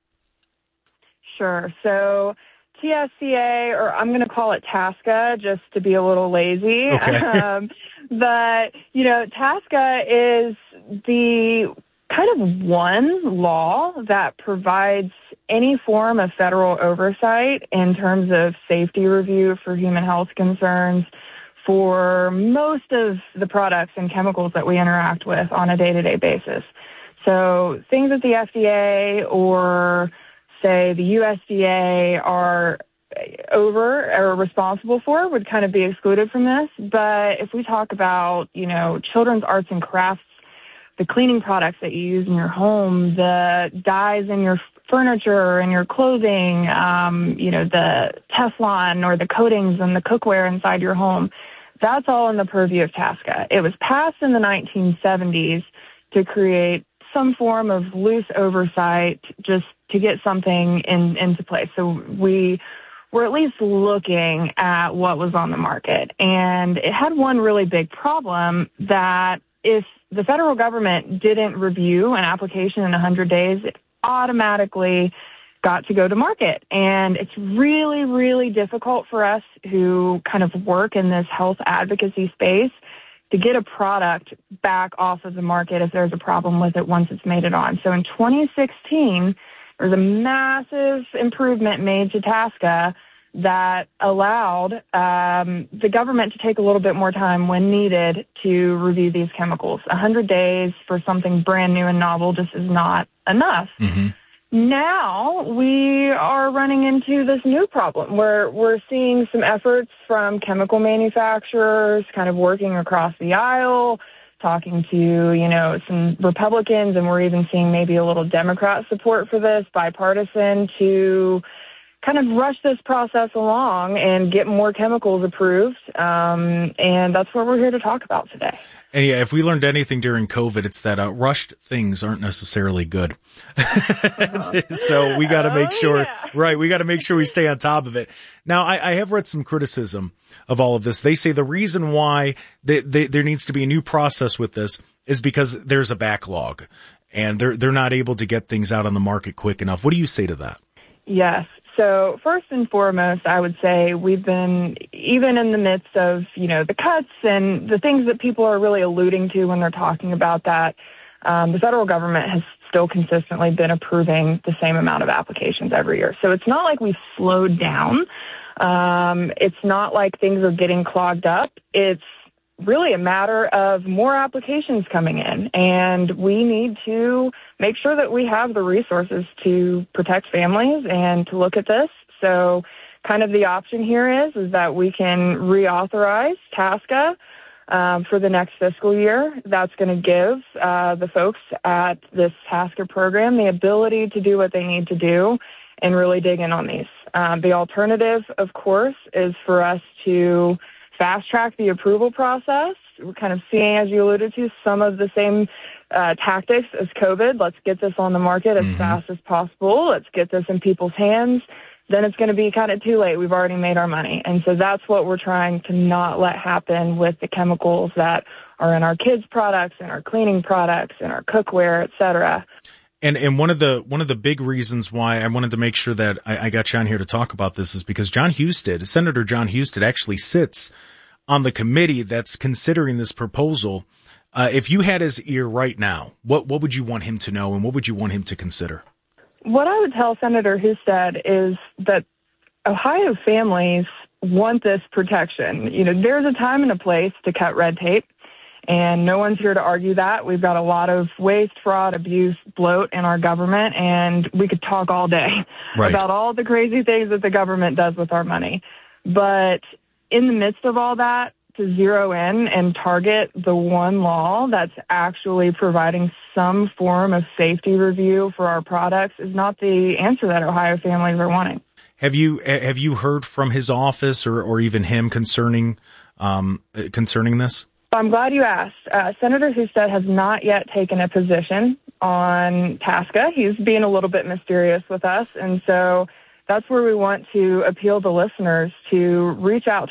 Speaker 10: Sure. So T S C A, or I'm going to call it TASCA just to be a little lazy.
Speaker 13: Okay.
Speaker 10: um, but, you know, TASCA is the kind of one law that provides any form of federal oversight in terms of safety review for human health concerns for most of the products and chemicals that we interact with on a day-to-day basis. So things that the F D A or, say, the U S D A are over or responsible for would kind of be excluded from this. But if we talk about, you know, children's arts and crafts, the cleaning products that you use in your home, the dyes in your furniture and your clothing, um, you know, the Teflon or the coatings and the cookware inside your home, that's all in the purview of TASCA. It was passed in the nineteen seventies to create some form of loose oversight just to get something in, into place. So we were at least looking at what was on the market. And it had one really big problem, that if the federal government didn't review an application in one hundred days, it automatically got to go to market. And it's really, really difficult for us who kind of work in this health advocacy space to get a product back off of the market if there's a problem with it once it's made it on. So in twenty sixteen, there was a massive improvement made to TASCA that allowed um, the government to take a little bit more time when needed to review these chemicals. one hundred days for something brand new and novel just is not enough.
Speaker 11: Mm-hmm.
Speaker 10: Now we are running into this new problem where we're seeing some efforts from chemical manufacturers kind of working across the aisle, talking to, you know, some Republicans, and we're even seeing maybe a little Democrat support for this, bipartisan, to kind of rush this process along and get more chemicals approved. Um, and that's what we're here to talk about today.
Speaker 11: And yeah, if we learned anything during COVID, it's that uh, rushed things aren't necessarily good. So we got to make
Speaker 10: oh,
Speaker 11: sure,
Speaker 10: yeah.
Speaker 11: right, we got to make sure we stay on top of it. Now, I, I have read some criticism of all of this. They say the reason why they, they, there needs to be a new process with this is because there's a backlog and they're, they're not able to get things out on the market quick enough. What do you say to that?
Speaker 10: Yes. So first and foremost, I would say we've been, even in the midst of, you know, the cuts and the things that people are really alluding to when they're talking about that, um, the federal government has still consistently been approving the same amount of applications every year. So it's not like we've slowed down. Um, it's not like things are getting clogged up. It's really a matter of more applications coming in, and we need to make sure that we have the resources to protect families and to look at this. So kind of the option here is, is that we can reauthorize TASCA um, for the next fiscal year. That's going to give uh, the folks at this TASCA program the ability to do what they need to do and really dig in on these. Um, the alternative, of course, is for us to fast track the approval process. We're kind of seeing, as you alluded to, some of the same uh, tactics as COVID. Let's get this on the market as mm-hmm. fast as possible. Let's get this in people's hands. Then it's going to be kind of too late. We've already made our money. And so that's what we're trying to not let happen with the chemicals that are in our kids' products, in our cleaning products, in our cookware, et cetera.
Speaker 11: And and one of the one of the big reasons why I wanted to make sure that I, I got you on here to talk about this is because Jon Husted, Senator Jon Husted, actually sits on the committee that's considering this proposal. Uh, if you had his ear right now, what what would you want him to know and what would you want him to consider?
Speaker 10: What I would tell Senator Husted is that Ohio families want this protection. You know, there's a time and a place to cut red tape. And no one's here to argue that. We've got a lot of waste, fraud, abuse, bloat in our government, and we could talk all day
Speaker 11: right.
Speaker 10: about all the crazy things that the government does with our money. But in the midst of all that, to zero in and target the one law that's actually providing some form of safety review for our products is not the answer that Ohio families are wanting.
Speaker 11: Have you have you heard from his office or, or even him concerning um, concerning this?
Speaker 10: I'm glad you asked. Uh, Senator Husted has not yet taken a position on TASCA. He's being a little bit mysterious with us, and so that's where we want to appeal to listeners to reach out